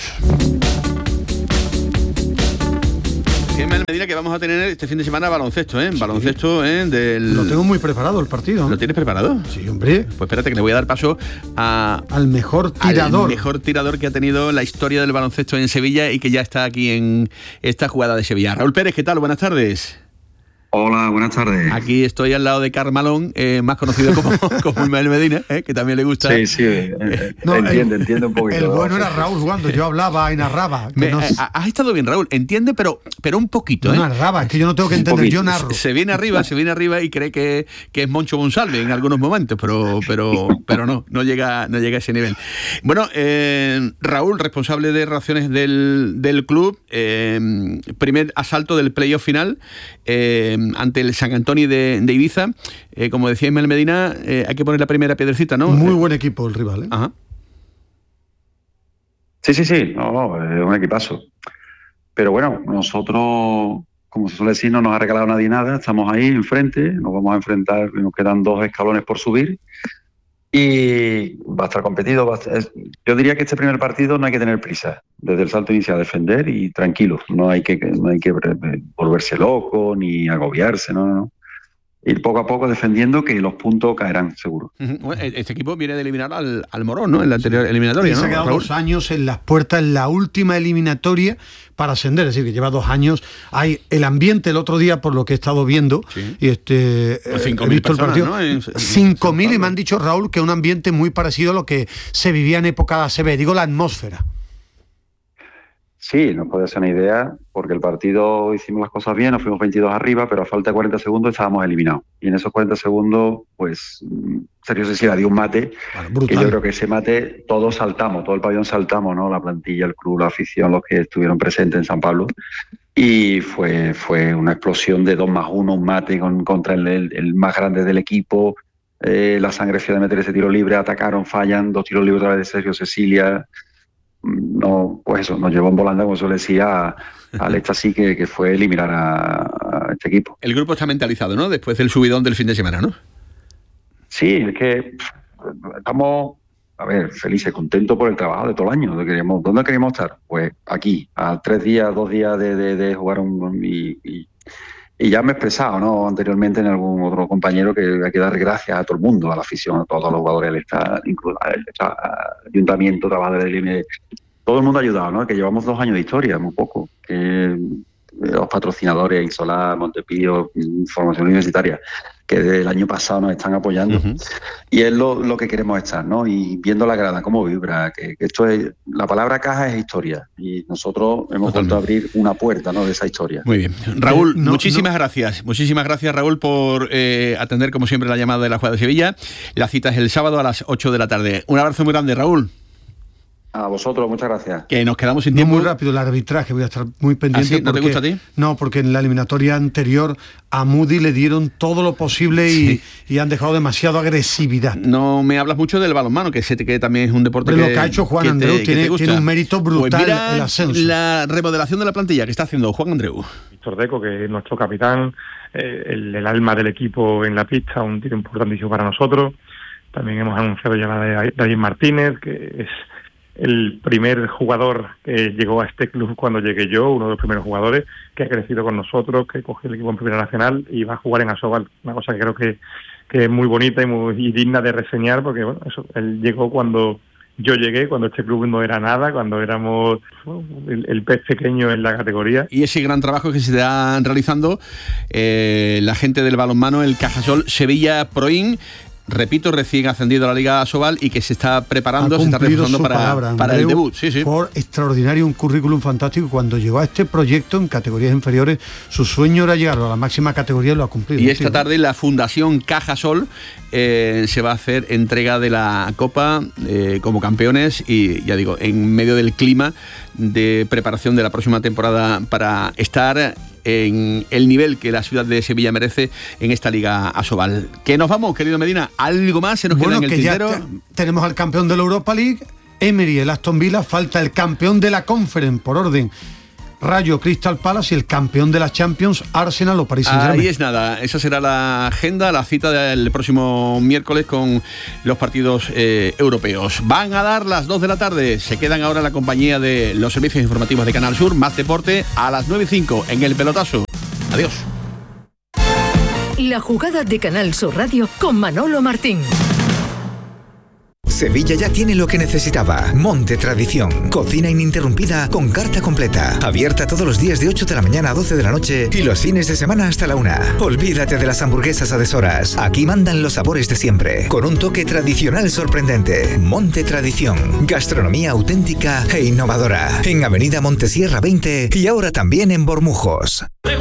Medina, que vamos a tener este fin de semana baloncesto, ¿eh? Sí. Baloncesto, ¿eh? Del... Lo tengo muy preparado el partido. ¿Lo tienes preparado? Sí, hombre. Pues espérate, que le voy a dar paso a... al mejor tirador. Al mejor tirador que ha tenido la historia del baloncesto en Sevilla y que ya está aquí en esta jugada de Sevilla. Raúl Pérez, ¿qué tal? Buenas tardes. Hola, buenas tardes. Aquí estoy al lado de Carmalón, eh, más conocido como, como Ismael Medina, eh, que también le gusta. Sí, sí, eh, no, entiende, el, entiende un poquito. El bueno era Raúl jugando, yo hablaba y narraba. Me, no... Has estado bien, Raúl, entiende, pero, pero un poquito. No ¿eh? narraba, es que yo no tengo que entender, yo narro. Se viene arriba, se viene arriba y cree que, que es Moncho Monsalve en algunos momentos, pero, pero, pero no, no llega, no llega a ese nivel. Bueno, eh, Raúl, responsable de relaciones del, del club, eh, primer asalto del playoff final eh, ante el San Antonio de, de Ibiza, eh, como decía Ismael Medina, eh, hay que poner la primera piedrecita, ¿no? Muy buen equipo el rival, ¿eh? Ajá. Sí, sí, sí, no, no, es un equipazo. Pero bueno, nosotros, como se suele decir, no nos ha regalado nadie nada, estamos ahí enfrente, nos vamos a enfrentar, nos quedan dos escalones por subir y va a estar competido. Va a estar, es, yo diría que este primer partido no hay que tener prisa, desde el salto inicial defender y tranquilo, no hay que, no hay que volverse loco ni agobiarse, no, no. Ir poco a poco defendiendo que los puntos caerán, seguro. Uh-huh. Bueno, este equipo viene de eliminar al, al Morón, ¿no? En la anterior eliminatoria, ¿no? Se ha quedado dos años en las puertas en la última eliminatoria para ascender, es decir, que lleva dos años. Hay el ambiente el otro día, por lo que he estado viendo, sí. y este pues cinco mil personas, ¿no? cinco mil, y me han dicho, Raúl, que un ambiente muy parecido a lo que se vivía en época de A C B, digo la atmósfera. Sí, nos puede ser una idea, porque el partido hicimos las cosas bien, nos fuimos veintidós arriba, pero a falta de cuarenta segundos estábamos eliminados. Y en esos cuarenta segundos, pues, Sergio Cecilia dio un mate, bueno, que yo creo que ese mate todos saltamos, todo el pabellón saltamos, ¿no? La plantilla, el club, la afición, los que estuvieron presentes en San Pablo. Y fue, fue una explosión de dos más uno, un mate con, contra el, el, el más grande del equipo. Eh, la sangre fría de meter ese tiro libre, atacaron, fallan, dos tiros libres otra vez de Sergio Cecilia. No, pues eso, nos llevó en volanda, como suele decir, a, al éxtasis que, que fue eliminar a, a este equipo. El grupo está mentalizado, ¿no? Después del subidón del fin de semana, ¿no? Sí, es que estamos, a ver, felices, contentos por el trabajo de todo el año. ¿Dónde queríamos, dónde queríamos estar? Pues aquí, a tres días, dos días de, de, de jugar un... Y, y, y ya me he expresado, ¿no? Anteriormente en algún otro compañero que hay que dar gracias a todo el mundo, a la afición, a todos los jugadores, al Estado, incluso al ayuntamiento, trabajadores del I M E. Todo el mundo ha ayudado, ¿no? Que llevamos dos años de historia, muy poco. Que los patrocinadores, Insolar, Montepío, Formación Universitaria, que desde el año pasado nos están apoyando. Uh-huh. Y es lo, lo que queremos estar, ¿no? Y viendo la grada, cómo vibra, que, que esto es, la palabra caja es historia. Y nosotros hemos vuelto a abrir una puerta, ¿no? De esa historia. Muy bien. Raúl, eh, no, muchísimas no. gracias. Muchísimas gracias, Raúl, por eh, atender, como siempre, la llamada de la Jugada de Sevilla. La cita es el sábado a las ocho de la tarde. Un abrazo muy grande, Raúl. A vosotros, muchas gracias. Que nos quedamos sin tiempo. No, muy rápido el arbitraje, voy a estar muy pendiente. ¿Ah, sí? ¿No porque, te gusta a ti? No, porque en la eliminatoria anterior a Moody le dieron todo lo posible y, sí. y han dejado demasiado agresividad. No me hablas mucho del balonmano, que sé que también es un deporte Pero que... lo que ha hecho Juan te, Andreu tiene, tiene un mérito brutal, pues mira el ascenso. La remodelación de la plantilla que está haciendo Juan Andreu. Víctor Deco, que es nuestro capitán, eh, el, el alma del equipo en la pista, un tiro importantísimo para nosotros. También hemos anunciado ya la de David Martínez, que es el primer jugador que llegó a este club cuando llegué yo, uno de los primeros jugadores que ha crecido con nosotros, que cogió el equipo en Primera Nacional y va a jugar en Asobal, una cosa que creo que, que es muy bonita y muy y digna de reseñar, porque bueno, eso, él llegó cuando yo llegué, cuando este club no era nada, cuando éramos el, el pez pequeño en la categoría. Y ese gran trabajo que se está realizando eh, la gente del balonmano, el Cajasol Sevilla Proin. repito, recién ascendido a la Liga Asobal y que se está preparando, se está reforzando para, palabra, para el debut. Sí, sí. Por extraordinario, un currículum fantástico. Cuando llegó a este proyecto en categorías inferiores, su sueño era llegar a la máxima categoría y lo ha cumplido. Y esta tarde la Fundación Cajasol eh, se va a hacer entrega de la Copa eh, como campeones y, ya digo, en medio del clima de preparación de la próxima temporada para estar en el nivel que la ciudad de Sevilla merece en esta Liga Asobal. ¿Qué nos vamos, querido Medina? ¿Algo más se nos bueno, queda en el que tintero? Ya te, tenemos al campeón de la Europa League, Emery, el Aston Villa, falta el campeón de la Conference por orden, Rayo, Crystal Palace, y el campeón de la Champions, Arsenal o Paris Saint-Germain. Ahí es nada, esa será la agenda, la cita del próximo miércoles con los partidos eh, europeos. Van a dar las dos de la tarde, se quedan ahora en la compañía de los servicios informativos de Canal Sur, más deporte a las nueve y cinco en El Pelotazo. Adiós. La jugada de Canal Sur Radio con Manolo Martín. Sevilla ya tiene lo que necesitaba. Monte Tradición. Cocina ininterrumpida con carta completa. Abierta todos los días de ocho de la mañana a doce de la noche y los fines de semana hasta la una. Olvídate de las hamburguesas a deshoras. Aquí mandan los sabores de siempre. Con un toque tradicional sorprendente. Monte Tradición. Gastronomía auténtica e innovadora. En Avenida Montesierra veinte y ahora también en Bormujos.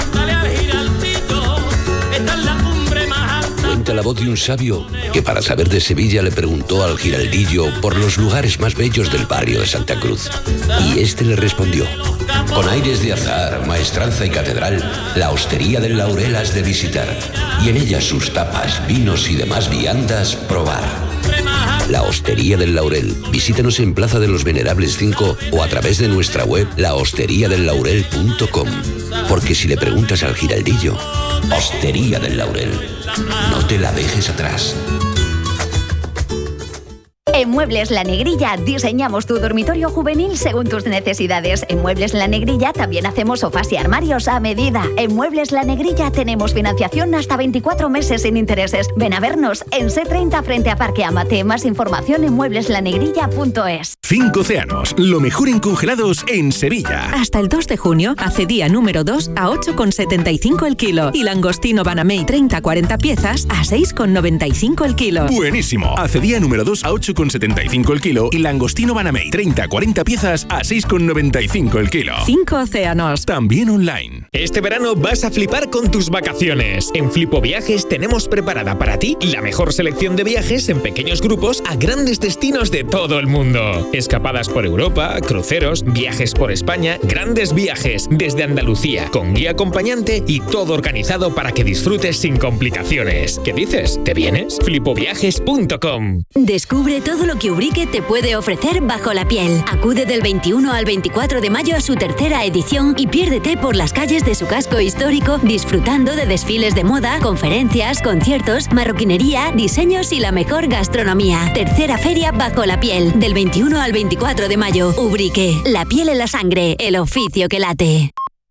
Cuenta la voz de un sabio que para saber de Sevilla le preguntó al giraldillo por los lugares más bellos del barrio de Santa Cruz. Y este le respondió: con aires de azar, maestranza y catedral, la hostería del Laurel has de visitar, y en ella sus tapas, vinos y demás viandas probar. La Hostería del Laurel. Visítanos en Plaza de los Venerables cinco o a través de nuestra web la hostería del laurel punto com. Porque si le preguntas al giraldillo, Hostería del Laurel, no te la dejes atrás. En Muebles La Negrilla diseñamos tu dormitorio juvenil según tus necesidades. En Muebles La Negrilla también hacemos sofás y armarios a medida. En Muebles La Negrilla tenemos financiación hasta veinticuatro meses sin intereses. Ven a vernos en C treinta frente a Parque Amate. Más información en muebles la negrilla punto es. Cinco Océanos, lo mejor en congelados en Sevilla. Hasta el dos de junio, acedía número dos a ocho con setenta y cinco el kilo y langostino Banamey treinta a cuarenta piezas a seis con noventa y cinco el kilo. Buenísimo. Acedía número dos a ocho con setenta y cinco el kilo y langostino Banamey treinta a cuarenta piezas a seis con noventa y cinco el kilo. Cinco Océanos. También online. Este verano vas a flipar con tus vacaciones. En Flipo Viajes tenemos preparada para ti la mejor selección de viajes en pequeños grupos a grandes destinos de todo el mundo. Escapadas por Europa, cruceros, viajes por España, grandes viajes desde Andalucía, con guía acompañante y todo organizado para que disfrutes sin complicaciones. ¿Qué dices? ¿Te vienes? flipo viajes punto com. Descubre todo lo que Ubrique te puede ofrecer bajo la piel. Acude del veintiuno al veinticuatro de mayo a su tercera edición y piérdete por las calles de su casco histórico disfrutando de desfiles de moda, conferencias, conciertos, marroquinería, diseños y la mejor gastronomía. Tercera feria bajo la piel, del veintiuno al veinticuatro de mayo. Ubrique, la piel en la sangre, el oficio que late.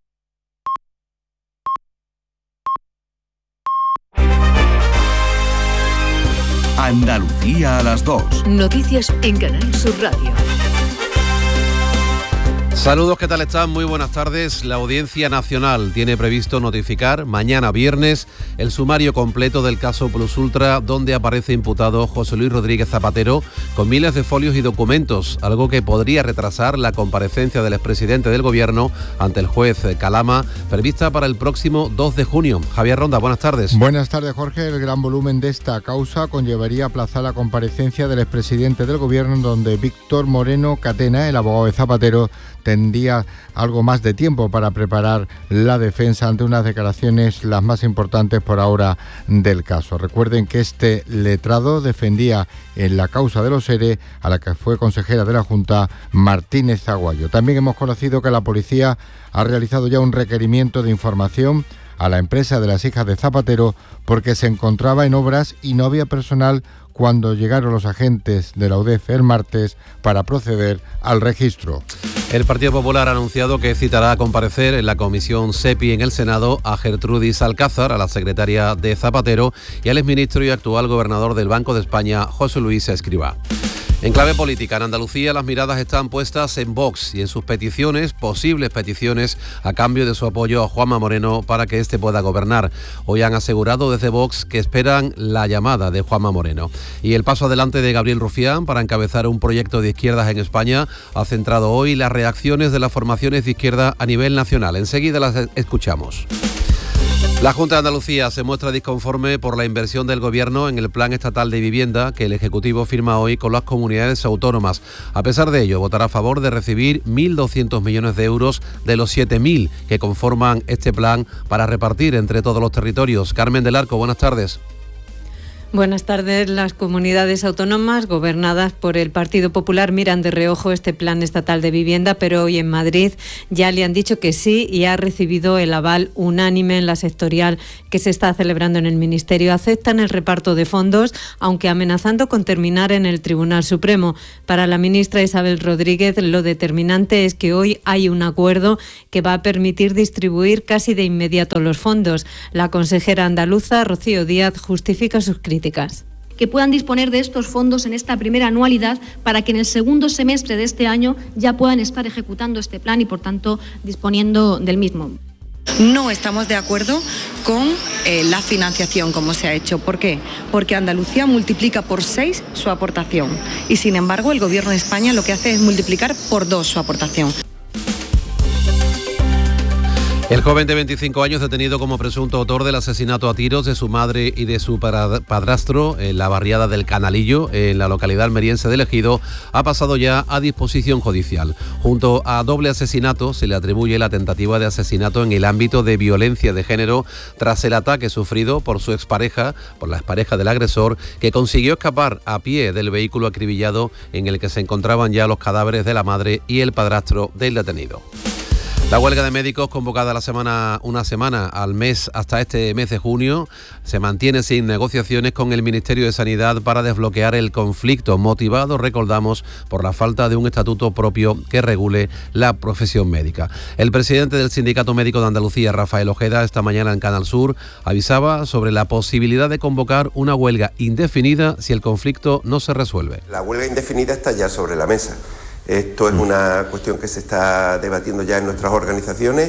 Andalucía a las dos. Noticias en Canal Sur Radio. Saludos, ¿qué tal están? Muy buenas tardes. La Audiencia Nacional tiene previsto notificar mañana viernes el sumario completo del caso Plus Ultra, donde aparece imputado José Luis Rodríguez Zapatero con miles de folios y documentos, algo que podría retrasar la comparecencia del expresidente del Gobierno ante el juez Calama, prevista para el próximo dos de junio. Javier Ronda, buenas tardes. Buenas tardes, Jorge. El gran volumen de esta causa conllevaría aplazar la comparecencia del expresidente del Gobierno, donde Víctor Moreno Catena, el abogado de Zapatero, tendría algo más de tiempo para preparar la defensa ante unas declaraciones las más importantes por ahora del caso. Recuerden que este letrado defendía en la causa de los ERE a la que fue consejera de la Junta, Martínez Aguayo. También hemos conocido que la policía ha realizado ya un requerimiento de información a la empresa de las hijas de Zapatero porque se encontraba en obras y no había personal cuando llegaron los agentes de la U D E F el martes para proceder al registro. El Partido Popular ha anunciado que citará a comparecer en la comisión SEPI en el Senado a Gertrudis Alcázar, a la secretaria de Zapatero, y al exministro y actual gobernador del Banco de España, José Luis Escrivá. En clave política, en Andalucía las miradas están puestas en Vox y en sus peticiones, posibles peticiones, a cambio de su apoyo a Juanma Moreno para que éste pueda gobernar. Hoy han asegurado desde Vox que esperan la llamada de Juanma Moreno. Y el paso adelante de Gabriel Rufián para encabezar un proyecto de izquierdas en España ha centrado hoy las reacciones de las formaciones de izquierda a nivel nacional. Enseguida las escuchamos. La Junta de Andalucía se muestra disconforme por la inversión del Gobierno en el Plan Estatal de Vivienda que el Ejecutivo firma hoy con las comunidades autónomas. A pesar de ello, votará a favor de recibir mil doscientos millones de euros de los siete mil que conforman este plan para repartir entre todos los territorios. Carmen del Arco, buenas tardes. Buenas tardes. Las comunidades autónomas gobernadas por el Partido Popular miran de reojo este plan estatal de vivienda, pero hoy en Madrid ya le han dicho que sí y ha recibido el aval unánime en la sectorial que se está celebrando en el Ministerio. Aceptan el reparto de fondos, aunque amenazando con terminar en el Tribunal Supremo. Para la ministra Isabel Rodríguez, lo determinante es que hoy hay un acuerdo que va a permitir distribuir casi de inmediato los fondos. La consejera andaluza, Rocío Díaz, justifica sus críticas. Que puedan disponer de estos fondos en esta primera anualidad para que en el segundo semestre de este año ya puedan estar ejecutando este plan y, por tanto, disponiendo del mismo. No estamos de acuerdo con eh, la financiación como se ha hecho. ¿Por qué? Porque Andalucía multiplica por seis su aportación y, sin embargo, el Gobierno de España lo que hace es multiplicar por dos su aportación. El joven de veinticinco años detenido como presunto autor del asesinato a tiros de su madre y de su padrastro en la barriada del Canalillo, en la localidad almeriense de Ejido, ha pasado ya a disposición judicial. Junto a doble asesinato se le atribuye la tentativa de asesinato en el ámbito de violencia de género tras el ataque sufrido por su expareja, por la expareja del agresor, que consiguió escapar a pie del vehículo acribillado en el que se encontraban ya los cadáveres de la madre y el padrastro del detenido. La huelga de médicos, convocada la semana, una semana al mes hasta este mes de junio, se mantiene sin negociaciones con el Ministerio de Sanidad para desbloquear el conflicto, motivado, recordamos, por la falta de un estatuto propio que regule la profesión médica. El presidente del Sindicato Médico de Andalucía, Rafael Ojeda, esta mañana en Canal Sur, avisaba sobre la posibilidad de convocar una huelga indefinida si el conflicto no se resuelve. La huelga indefinida está ya sobre la mesa. Esto es una cuestión que se está debatiendo ya en nuestras organizaciones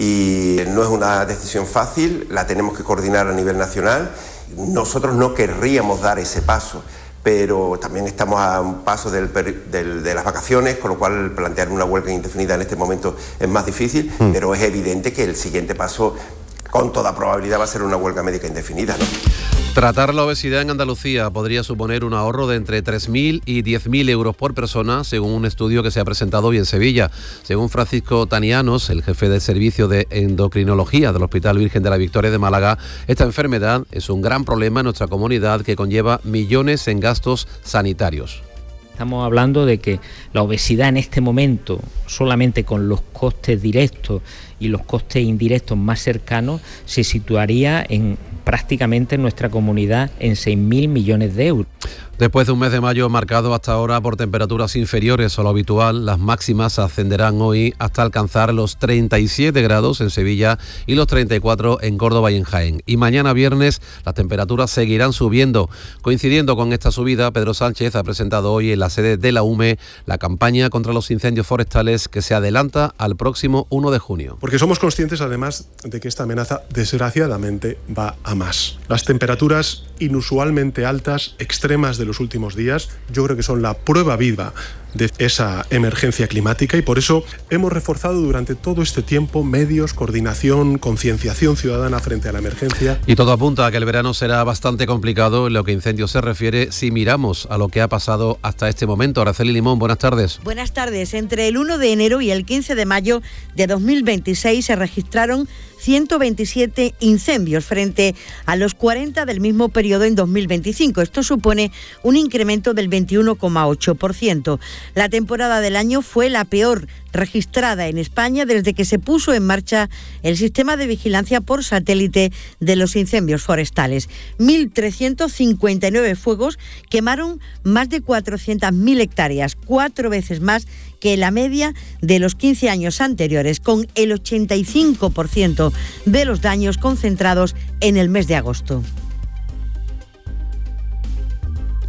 y no es una decisión fácil, la tenemos que coordinar a nivel nacional. Nosotros no querríamos dar ese paso, pero también estamos a un paso del, del, de las vacaciones, con lo cual plantear una huelga indefinida en este momento es más difícil, mm. pero es evidente que el siguiente paso, con toda probabilidad, va a ser una huelga médica indefinida, ¿no? Tratar la obesidad en Andalucía podría suponer un ahorro de entre tres mil y diez mil euros por persona, según un estudio que se ha presentado hoy en Sevilla. Según Francisco Tanianos, el jefe del servicio de endocrinología del Hospital Virgen de la Victoria de Málaga, esta enfermedad es un gran problema en nuestra comunidad que conlleva millones en gastos sanitarios. Estamos hablando de que la obesidad en este momento, solamente con los costes directos y los costes indirectos más cercanos, se situaría en prácticamente en nuestra comunidad en seis mil millones de euros. Después de un mes de mayo marcado hasta ahora por temperaturas inferiores a lo habitual, las máximas ascenderán hoy hasta alcanzar los treinta y siete grados en Sevilla y los treinta y cuatro en Córdoba y en Jaén. Y mañana viernes las temperaturas seguirán subiendo. Coincidiendo con esta subida, Pedro Sánchez ha presentado hoy en la sede de la U M E la campaña contra los incendios forestales que se adelanta al próximo uno de junio. Porque somos conscientes además de que esta amenaza desgraciadamente va a más. Las temperaturas inusualmente altas, extremas de los últimos días, yo creo que son la prueba viva de esa emergencia climática y por eso hemos reforzado durante todo este tiempo medios, coordinación, concienciación ciudadana frente a la emergencia. Y todo apunta a que el verano será bastante complicado en lo que incendios se refiere si miramos a lo que ha pasado hasta este momento. Araceli Limón, buenas tardes. Buenas tardes. Entre el uno de enero y el quince de mayo de dos mil veintiséis se registraron ciento veintisiete incendios frente a los cuarenta del mismo periodo en dos mil veinticinco. Esto supone un incremento del veintiuno coma ocho por ciento. La temporada del año fue la peor registrada en España desde que se puso en marcha el sistema de vigilancia por satélite de los incendios forestales. mil trescientos cincuenta y nueve fuegos quemaron más de cuatrocientas mil hectáreas, cuatro veces más que la media de los quince años anteriores, con el ochenta y cinco por ciento de los daños concentrados en el mes de agosto.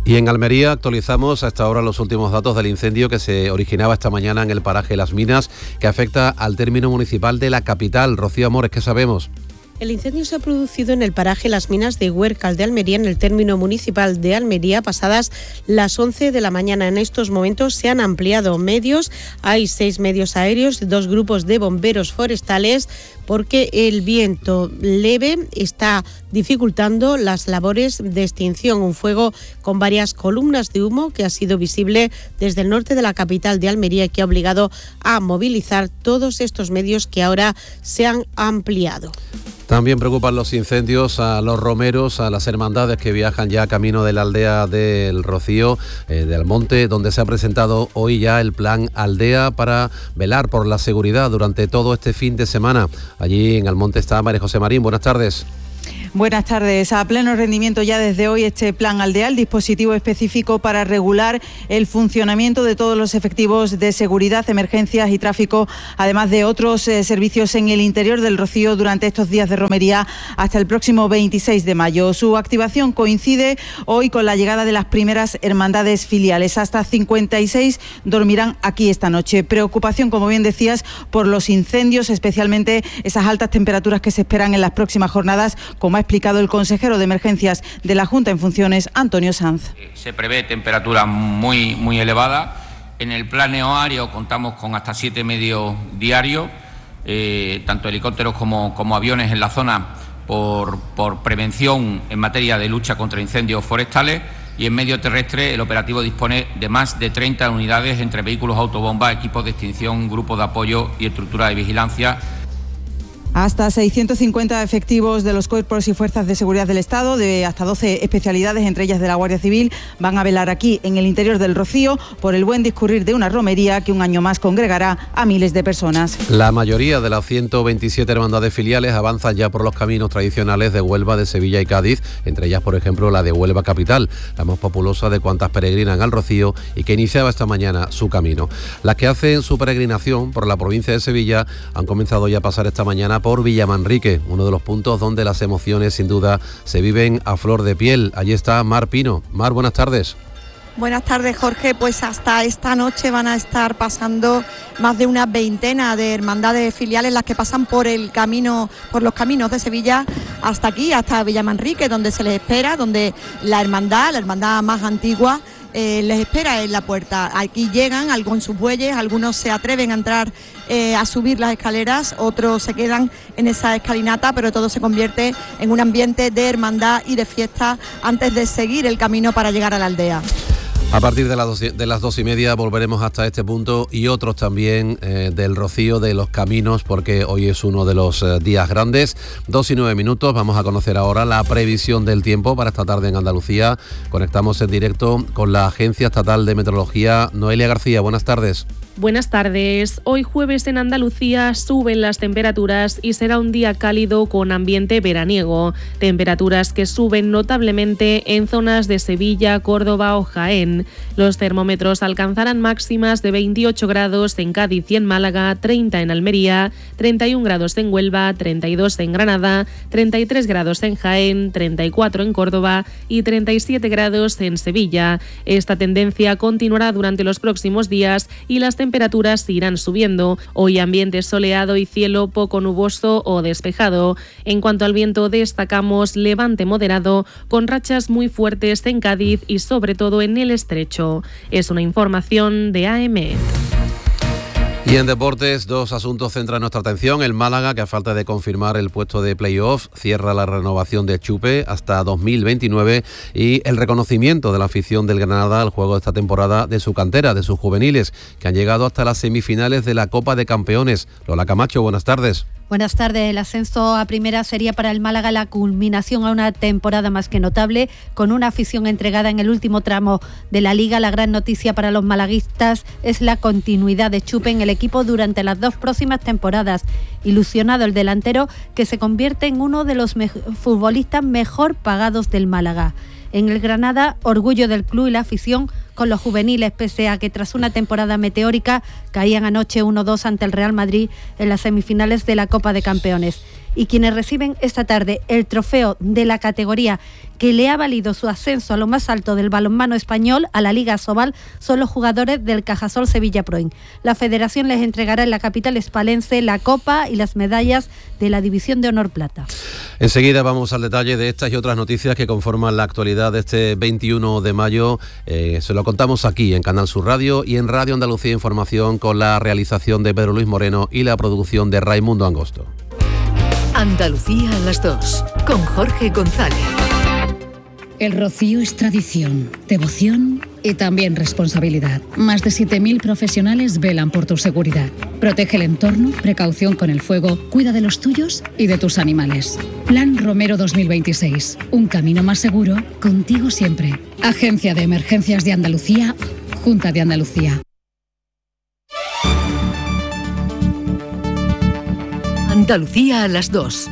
Y en Almería actualizamos hasta ahora los últimos datos del incendio que se originaba esta mañana en el paraje Las Minas, que afecta al término municipal de la capital. Rocío Amores, ¿qué sabemos? El incendio se ha producido en el paraje Las Minas de Huércal de Almería, en el término municipal de Almería, pasadas las once de la mañana. En estos momentos se han ampliado medios, hay seis medios aéreos, dos grupos de bomberos forestales, porque el viento leve está dificultando las labores de extinción. Un fuego con varias columnas de humo que ha sido visible desde el norte de la capital de Almería y que ha obligado a movilizar todos estos medios que ahora se han ampliado. También preocupan los incendios a los romeros, a las hermandades que viajan ya camino de la aldea del Rocío, eh, de Almonte, donde se ha presentado hoy ya el plan Aldea para velar por la seguridad durante todo este fin de semana. Allí en Almonte está María José Marín. Buenas tardes. Buenas tardes. A pleno rendimiento ya desde hoy este plan Aldea, el dispositivo específico para regular el funcionamiento de todos los efectivos de seguridad, emergencias y tráfico, además de otros eh, servicios en el interior del Rocío durante estos días de romería hasta el próximo veintiséis de mayo. Su activación coincide hoy con la llegada de las primeras hermandades filiales. Hasta cincuenta y seis dormirán aquí esta noche. Preocupación, como bien decías, por los incendios, especialmente esas altas temperaturas que se esperan en las próximas jornadas, como ha explicado el consejero de Emergencias de la Junta en funciones, Antonio Sanz. Se prevé temperatura muy, muy elevada. En el plan aéreo contamos con hasta siete medios diarios, eh, tanto helicópteros como, como aviones en la zona por, por prevención en materia de lucha contra incendios forestales. Y en medio terrestre el operativo dispone de más de treinta unidades entre vehículos autobomba, equipos de extinción, grupos de apoyo y estructura de vigilancia. Hasta seiscientos cincuenta efectivos de los cuerpos y fuerzas de seguridad del Estado, de hasta doce especialidades, entre ellas de la Guardia Civil, van a velar aquí en el interior del Rocío por el buen discurrir de una romería que un año más congregará a miles de personas. La mayoría de las ciento veintisiete hermandades filiales avanzan ya por los caminos tradicionales de Huelva, de Sevilla y Cádiz, entre ellas, por ejemplo, la de Huelva capital, la más populosa de cuantas peregrinan al Rocío y que iniciaba esta mañana su camino. Las que hacen su peregrinación por la provincia de Sevilla han comenzado ya a pasar esta mañana por Villamanrique, uno de los puntos donde las emociones sin duda se viven a flor de piel. Allí está Mar Pino. Mar, buenas tardes. Buenas tardes, Jorge. Pues hasta esta noche van a estar pasando más de una veintena de hermandades filiales las que pasan por el camino, por los caminos de Sevilla hasta aquí, hasta Villamanrique, donde se les espera, donde la hermandad, la hermandad más antigua, Eh, les espera en la puerta. Aquí llegan, algo en sus bueyes, algunos se atreven a entrar eh, a subir las escaleras, otros se quedan en esa escalinata, pero todo se convierte en un ambiente de hermandad y de fiesta antes de seguir el camino para llegar a la aldea. A partir de las dos, de las dos y media volveremos hasta este punto y otros también eh, del Rocío, de los caminos, porque hoy es uno de los eh, días grandes. Dos y nueve minutos, vamos a conocer ahora la previsión del tiempo para esta tarde en Andalucía. Conectamos en directo con la Agencia Estatal de Meteorología. Noelia García, buenas tardes. Buenas tardes. Hoy jueves en Andalucía suben las temperaturas y será un día cálido con ambiente veraniego. Temperaturas que suben notablemente en zonas de Sevilla, Córdoba o Jaén. Los termómetros alcanzarán máximas de veintiocho grados en Cádiz y en Málaga, treinta en Almería, treinta y un grados en Huelva, treinta y dos en Granada, treinta y tres grados en Jaén, treinta y cuatro en Córdoba y treinta y siete grados en Sevilla. Esta tendencia continuará durante los próximos días y las temperaturas temperaturas irán subiendo. Hoy ambiente soleado y cielo poco nuboso o despejado. En cuanto al viento, destacamos levante moderado con rachas muy fuertes en Cádiz y sobre todo en el Estrecho. Es una información de A M. Y en deportes, dos asuntos centran nuestra atención. El Málaga, que a falta de confirmar el puesto de playoff, cierra la renovación de Chupe hasta dos mil veintinueve y el reconocimiento de la afición del Granada al juego de esta temporada de su cantera, de sus juveniles, que han llegado hasta las semifinales de la Copa de Campeones. Lola Camacho, buenas tardes. Buenas tardes. El ascenso a primera sería para el Málaga la culminación a una temporada más que notable, con una afición entregada en el último tramo de la Liga. La gran noticia para los malaguistas es la continuidad de Chupe en el equipo durante las dos próximas temporadas. Ilusionado el delantero, que se convierte en uno de los me- futbolistas mejor pagados del Málaga. En el Granada, orgullo del club y la afición con los juveniles, pese a que tras una temporada meteórica caían anoche uno dos ante el Real Madrid en las semifinales de la Copa de Campeones. y quienes reciben esta tarde el trofeo de la categoría que le ha valido su ascenso a lo más alto del balonmano español, a la Liga Asobal, son los jugadores del Cajasol Sevilla Proin. La federación les entregará en la capital hispalense la copa y las medallas de la División de Honor Plata. Enseguida vamos al detalle de estas y otras noticias que conforman la actualidad de este veintiuno de mayo. Eh, se lo contamos aquí en Canal Sur Radio y en Radio Andalucía Información, con la realización de Pedro Luis Moreno y la producción de Raimundo Angosto. Andalucía a las dos, con Jorge González. El rocío es tradición, devoción y también responsabilidad. Más de siete mil profesionales velan por tu seguridad. Protege el entorno, precaución con el fuego, cuida de los tuyos y de tus animales. Plan Romero dos mil veintiséis. Un camino más seguro, contigo siempre. Agencia de Emergencias de Andalucía, Junta de Andalucía. Andalucía a las dos.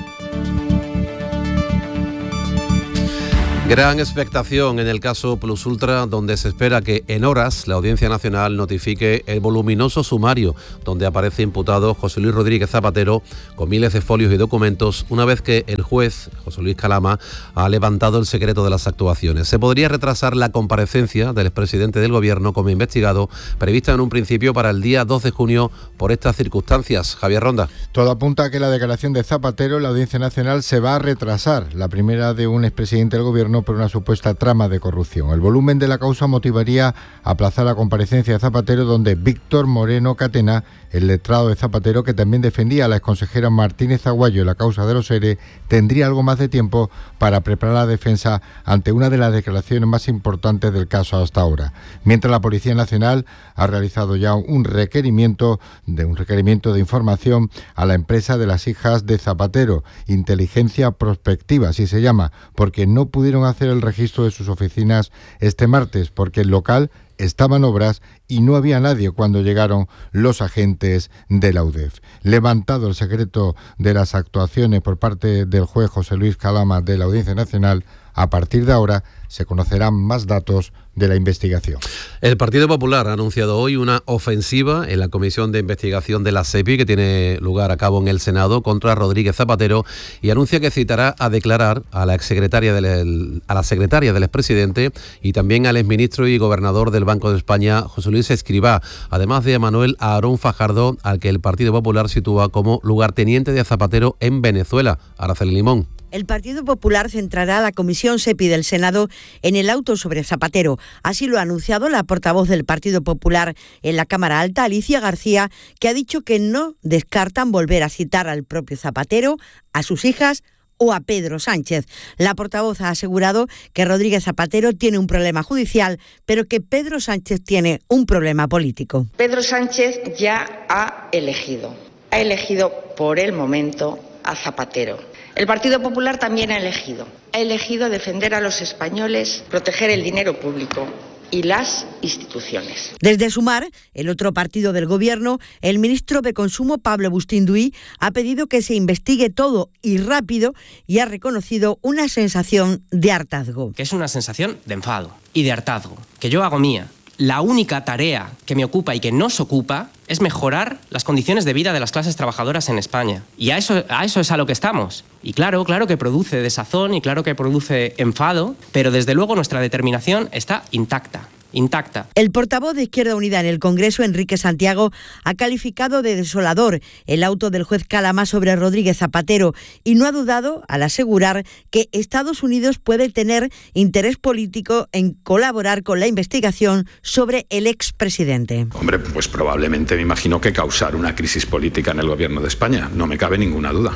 Gran expectación en el caso Plus Ultra, donde se espera que en horas la Audiencia Nacional notifique el voluminoso sumario donde aparece imputado José Luis Rodríguez Zapatero con miles de folios y documentos, una vez que el juez José Luis Calama ha levantado el secreto de las actuaciones. Se podría retrasar la comparecencia del expresidente del Gobierno como investigado, prevista en un principio para el día dos de junio por estas circunstancias. Javier Ronda. Todo apunta a que la declaración de Zapatero en la Audiencia Nacional se va a retrasar, la primera de un expresidente del Gobierno por una supuesta trama de corrupción. El volumen de la causa motivaría aplazar la comparecencia de Zapatero, donde Víctor Moreno Catena, el letrado de Zapatero, que también defendía a la exconsejera Martínez Aguayo en la causa de los ERE, tendría algo más de tiempo para preparar la defensa ante una de las declaraciones más importantes del caso hasta ahora. Mientras la Policía Nacional ha realizado ya un requerimiento de un requerimiento de información a la empresa de las hijas de Zapatero, Inteligencia Prospectiva, así se llama, porque no pudieron hacer el registro de sus oficinas este martes, porque el local estaba en obras y no había nadie cuando llegaron los agentes de la U D E F. Levantado el secreto de las actuaciones por parte del juez José Luis Calama de la Audiencia Nacional, a partir de ahora se conocerán más datos de la investigación. El Partido Popular ha anunciado hoy una ofensiva en la Comisión de Investigación de la SEPI que tiene lugar a cabo en el Senado contra Rodríguez Zapatero, y anuncia que citará a declarar a la exsecretaria del, a la secretaria del expresidente y también al exministro y gobernador del Banco de España, José Luis Escrivá, además de Manuel Aarón Fajardo, al que el Partido Popular sitúa como lugarteniente de Zapatero en Venezuela. Araceli Limón. El Partido Popular centrará la Comisión SEPI del Senado en el auto sobre Zapatero. Así lo ha anunciado la portavoz del Partido Popular en la Cámara Alta, Alicia García, que ha dicho que no descartan volver a citar al propio Zapatero, a sus hijas o a Pedro Sánchez. La portavoz ha asegurado que Rodríguez Zapatero tiene un problema judicial, pero que Pedro Sánchez tiene un problema político. Pedro Sánchez ya ha elegido, ha elegido por el momento a Zapatero. El Partido Popular también ha elegido. Ha elegido defender a los españoles, proteger el dinero público y las instituciones. Desde Sumar, el otro partido del Gobierno, el ministro de Consumo, Pablo Bustinduy, ha pedido que se investigue todo y rápido, y ha reconocido una sensación de hartazgo. Que es una sensación de enfado y de hartazgo, que yo hago mía. La única tarea que me ocupa y que nos ocupa es mejorar las condiciones de vida de las clases trabajadoras en España. Y a eso, a eso es a lo que estamos. Y claro, claro que produce desazón y claro que produce enfado, pero desde luego nuestra determinación está intacta. Intacta. El portavoz de Izquierda Unida en el Congreso, Enrique Santiago, ha calificado de desolador el auto del juez Calama sobre Rodríguez Zapatero y no ha dudado al asegurar que Estados Unidos puede tener interés político en colaborar con la investigación sobre el expresidente. Hombre, pues probablemente me imagino que causar una crisis política en el gobierno de España, no me cabe ninguna duda.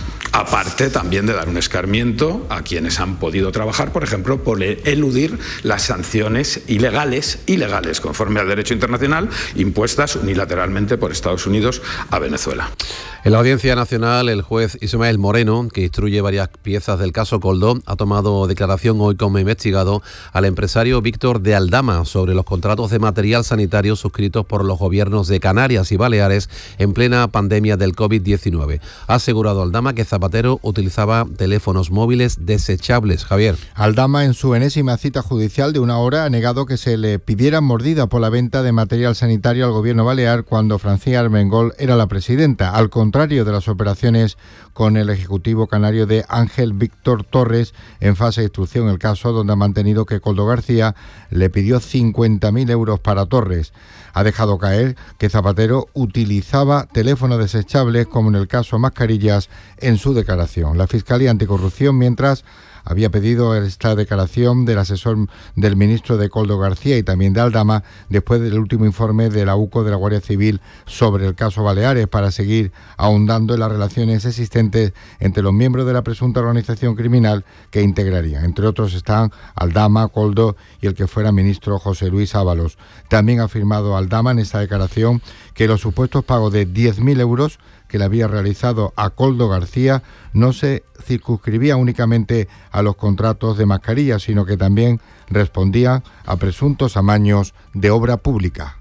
Aparte también de dar un escarmiento a quienes han podido trabajar, por ejemplo, por eludir las sanciones ilegales, ilegales, conforme al derecho internacional, impuestas unilateralmente por Estados Unidos a Venezuela. En la Audiencia Nacional, el juez Ismael Moreno, que instruye varias piezas del caso Coldo, ha tomado declaración hoy como investigado al empresario Víctor de Aldama sobre los contratos de material sanitario suscritos por los gobiernos de Canarias y Baleares en plena pandemia del COVID diecinueve. Ha asegurado Aldama que Zapatero Zapatero utilizaba teléfonos móviles desechables. Javier. Aldama, en su enésima cita judicial de una hora, ha negado que se le pidiera mordida por la venta de material sanitario al gobierno balear cuando Francina Armengol era la presidenta, al contrario de las operaciones con el ejecutivo canario de Ángel Víctor Torres en fase de instrucción, el caso donde ha mantenido que Koldo García le pidió cincuenta mil euros para Torres. Ha dejado caer que Zapatero utilizaba teléfonos desechables, como en el caso Mascarillas, en su declaración. La Fiscalía Anticorrupción, mientras, había pedido esta declaración del asesor del ministro de Koldo García y también de Aldama después del último informe de la U C O de la Guardia Civil sobre el caso Baleares, para seguir ahondando en las relaciones existentes entre los miembros de la presunta organización criminal que integrarían. Entre otros están Aldama, Koldo y el que fuera ministro José Luis Ábalos. También ha afirmado Aldama en esta declaración que los supuestos pagos de diez mil euros que le había realizado a Koldo García no se circunscribía únicamente a los contratos de mascarillas, sino que también respondían a presuntos amaños de obra pública.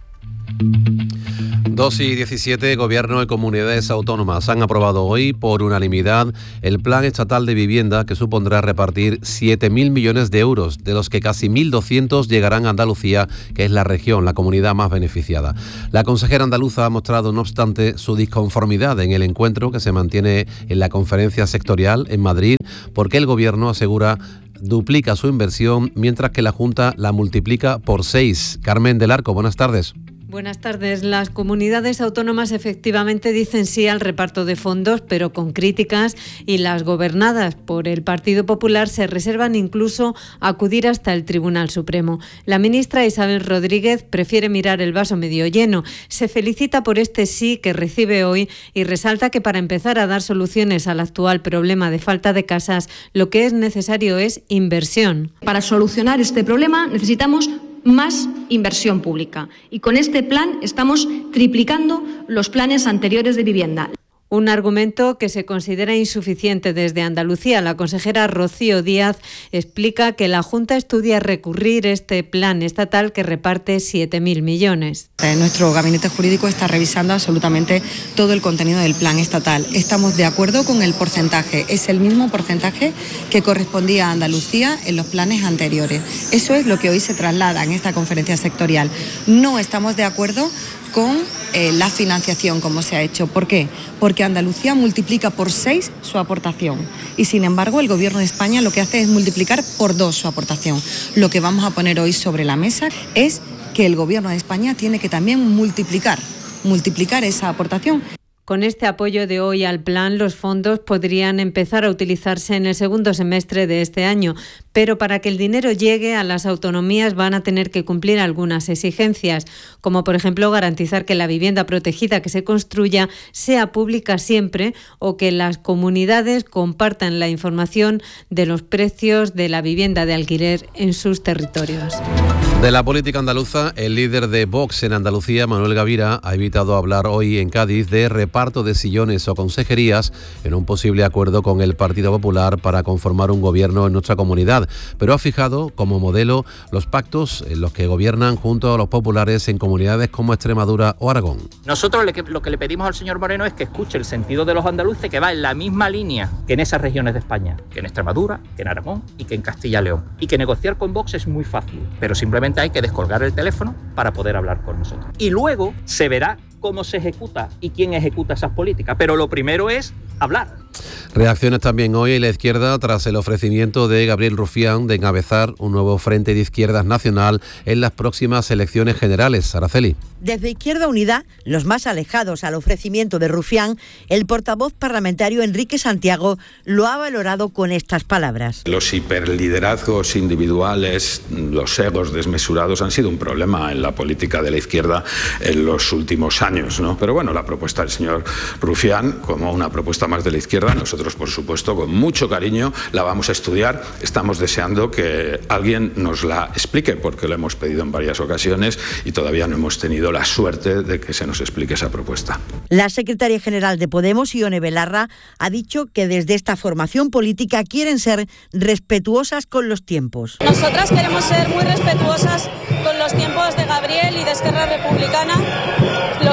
dos y diecisiete, Gobierno y comunidades autónomas han aprobado hoy por unanimidad el Plan Estatal de Vivienda, que supondrá repartir siete mil millones de euros, de los que casi mil doscientos llegarán a Andalucía, que es la región, la comunidad más beneficiada. La consejera andaluza ha mostrado, no obstante, su disconformidad en el encuentro que se mantiene en la conferencia sectorial en Madrid, porque el Gobierno asegura duplica su inversión, mientras que la Junta la multiplica por seis. Carmen del Arco, buenas tardes. Buenas tardes. Las comunidades autónomas efectivamente dicen sí al reparto de fondos, pero con críticas, y las gobernadas por el Partido Popular se reservan incluso acudir hasta el Tribunal Supremo. La ministra Isabel Rodríguez prefiere mirar el vaso medio lleno. Se felicita por este sí que recibe hoy y resalta que para empezar a dar soluciones al actual problema de falta de casas, lo que es necesario es inversión. Para solucionar este problema necesitamos más inversión pública, y con este plan estamos triplicando los planes anteriores de vivienda. Un argumento que se considera insuficiente desde Andalucía. La consejera Rocío Díaz explica que la Junta estudia recurrir este plan estatal que reparte siete mil millones. Nuestro gabinete jurídico está revisando absolutamente todo el contenido del plan estatal. Estamos de acuerdo con el porcentaje. Es el mismo porcentaje que correspondía a Andalucía en los planes anteriores. Eso es lo que hoy se traslada en esta conferencia sectorial. No estamos de acuerdo con eh, la financiación como se ha hecho. ¿Por qué? Porque Andalucía multiplica por seis su aportación y, sin embargo, el Gobierno de España lo que hace es multiplicar por dos su aportación. Lo que vamos a poner hoy sobre la mesa es que el Gobierno de España tiene que también multiplicar, multiplicar esa aportación. Con este apoyo de hoy al plan, los fondos podrían empezar a utilizarse en el segundo semestre de este año, pero para que el dinero llegue a las autonomías van a tener que cumplir algunas exigencias, como por ejemplo garantizar que la vivienda protegida que se construya sea pública siempre, o que las comunidades compartan la información de los precios de la vivienda de alquiler en sus territorios. De la política andaluza, el líder de Vox en Andalucía, Manuel Gavira, ha evitado hablar hoy en Cádiz de reparto de sillones o consejerías en un posible acuerdo con el Partido Popular para conformar un gobierno en nuestra comunidad, pero ha fijado como modelo los pactos en los que gobiernan junto a los populares en comunidades como Extremadura o Aragón. Nosotros lo que le pedimos al señor Moreno es que escuche el sentido de los andaluces, que va en la misma línea que en esas regiones de España, que en Extremadura, que en Aragón y que en Castilla y León, y que negociar con Vox es muy fácil, pero simplemente hay que descolgar el teléfono para poder hablar con nosotros. Y luego se verá cómo se ejecuta y quién ejecuta esas políticas, pero lo primero es hablar. Reacciones también hoy en la izquierda tras el ofrecimiento de Gabriel Rufián de encabezar un nuevo frente de izquierdas nacional en las próximas elecciones generales. Araceli. Desde Izquierda Unida, los más alejados al ofrecimiento de Rufián, el portavoz parlamentario Enrique Santiago lo ha valorado con estas palabras. Los hiperliderazgos individuales, los egos desmesurados han sido un problema en la política de la izquierda en los últimos años, ¿no? Pero bueno, la propuesta del señor Rufián, como una propuesta más de la izquierda, nosotros, por supuesto, con mucho cariño la vamos a estudiar. Estamos deseando que alguien nos la explique, porque lo hemos pedido en varias ocasiones y todavía no hemos tenido la suerte de que se nos explique esa propuesta. La secretaria general de Podemos, Ione Belarra, ha dicho que desde esta formación política quieren ser respetuosas con los tiempos. Nosotras queremos ser muy respetuosas con los tiempos de Gabriel y de Esquerra Republicana. Los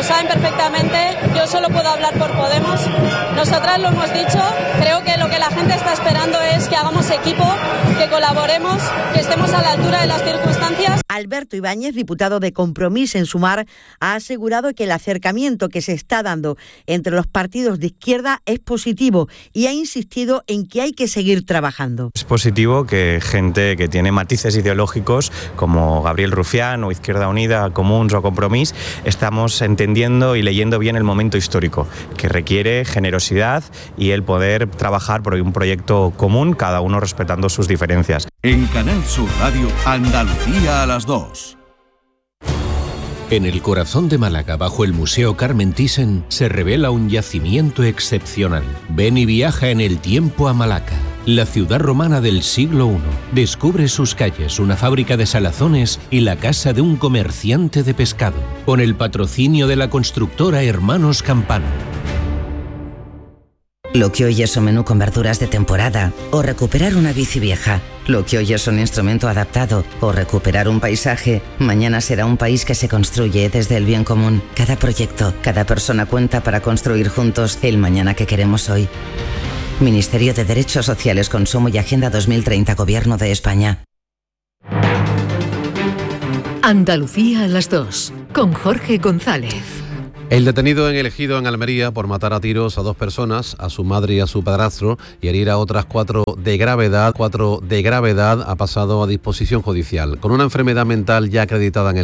saben perfectamente, yo solo puedo hablar por Podemos. Nosotras lo hemos dicho, creo que lo que la gente está esperando es que hagamos equipo, que colaboremos, que estemos a la altura de las circunstancias. Alberto Ibáñez, diputado de Compromís en Sumar, ha asegurado que el acercamiento que se está dando entre los partidos de izquierda es positivo y ha insistido en que hay que seguir trabajando. Es positivo que gente que tiene matices ideológicos como Gabriel Rufián o Izquierda Unida, Comuns o Compromís, estamos entendiendo y leyendo bien el momento histórico, que requiere generosidad y el poder trabajar por un proyecto común, cada uno respetando sus diferencias. En Canal Sur Radio, Andalucía a las dos. En el corazón de Málaga, bajo el Museo Carmen Thyssen, se revela un yacimiento excepcional. Ven y viaja en el tiempo a Malaca, la ciudad romana del siglo primero. Descubre sus calles, una fábrica de salazones y la casa de un comerciante de pescado, con el patrocinio de la constructora Hermanos Campano. Lo que hoy es un menú con verduras de temporada o recuperar una bici vieja. Lo que hoy es un instrumento adaptado o recuperar un paisaje, mañana será un país que se construye desde el bien común. Cada proyecto, cada persona cuenta para construir juntos el mañana que queremos hoy. Ministerio de Derechos Sociales, Consumo y Agenda dos mil treinta, Gobierno de España. Andalucía a las dos, con Jorge González. El detenido en El Ejido, en Almería, por matar a tiros a dos personas, a su madre y a su padrastro, y herir a otras cuatro de gravedad, cuatro de gravedad, ha pasado a disposición judicial. Con una enfermedad mental ya acreditada en el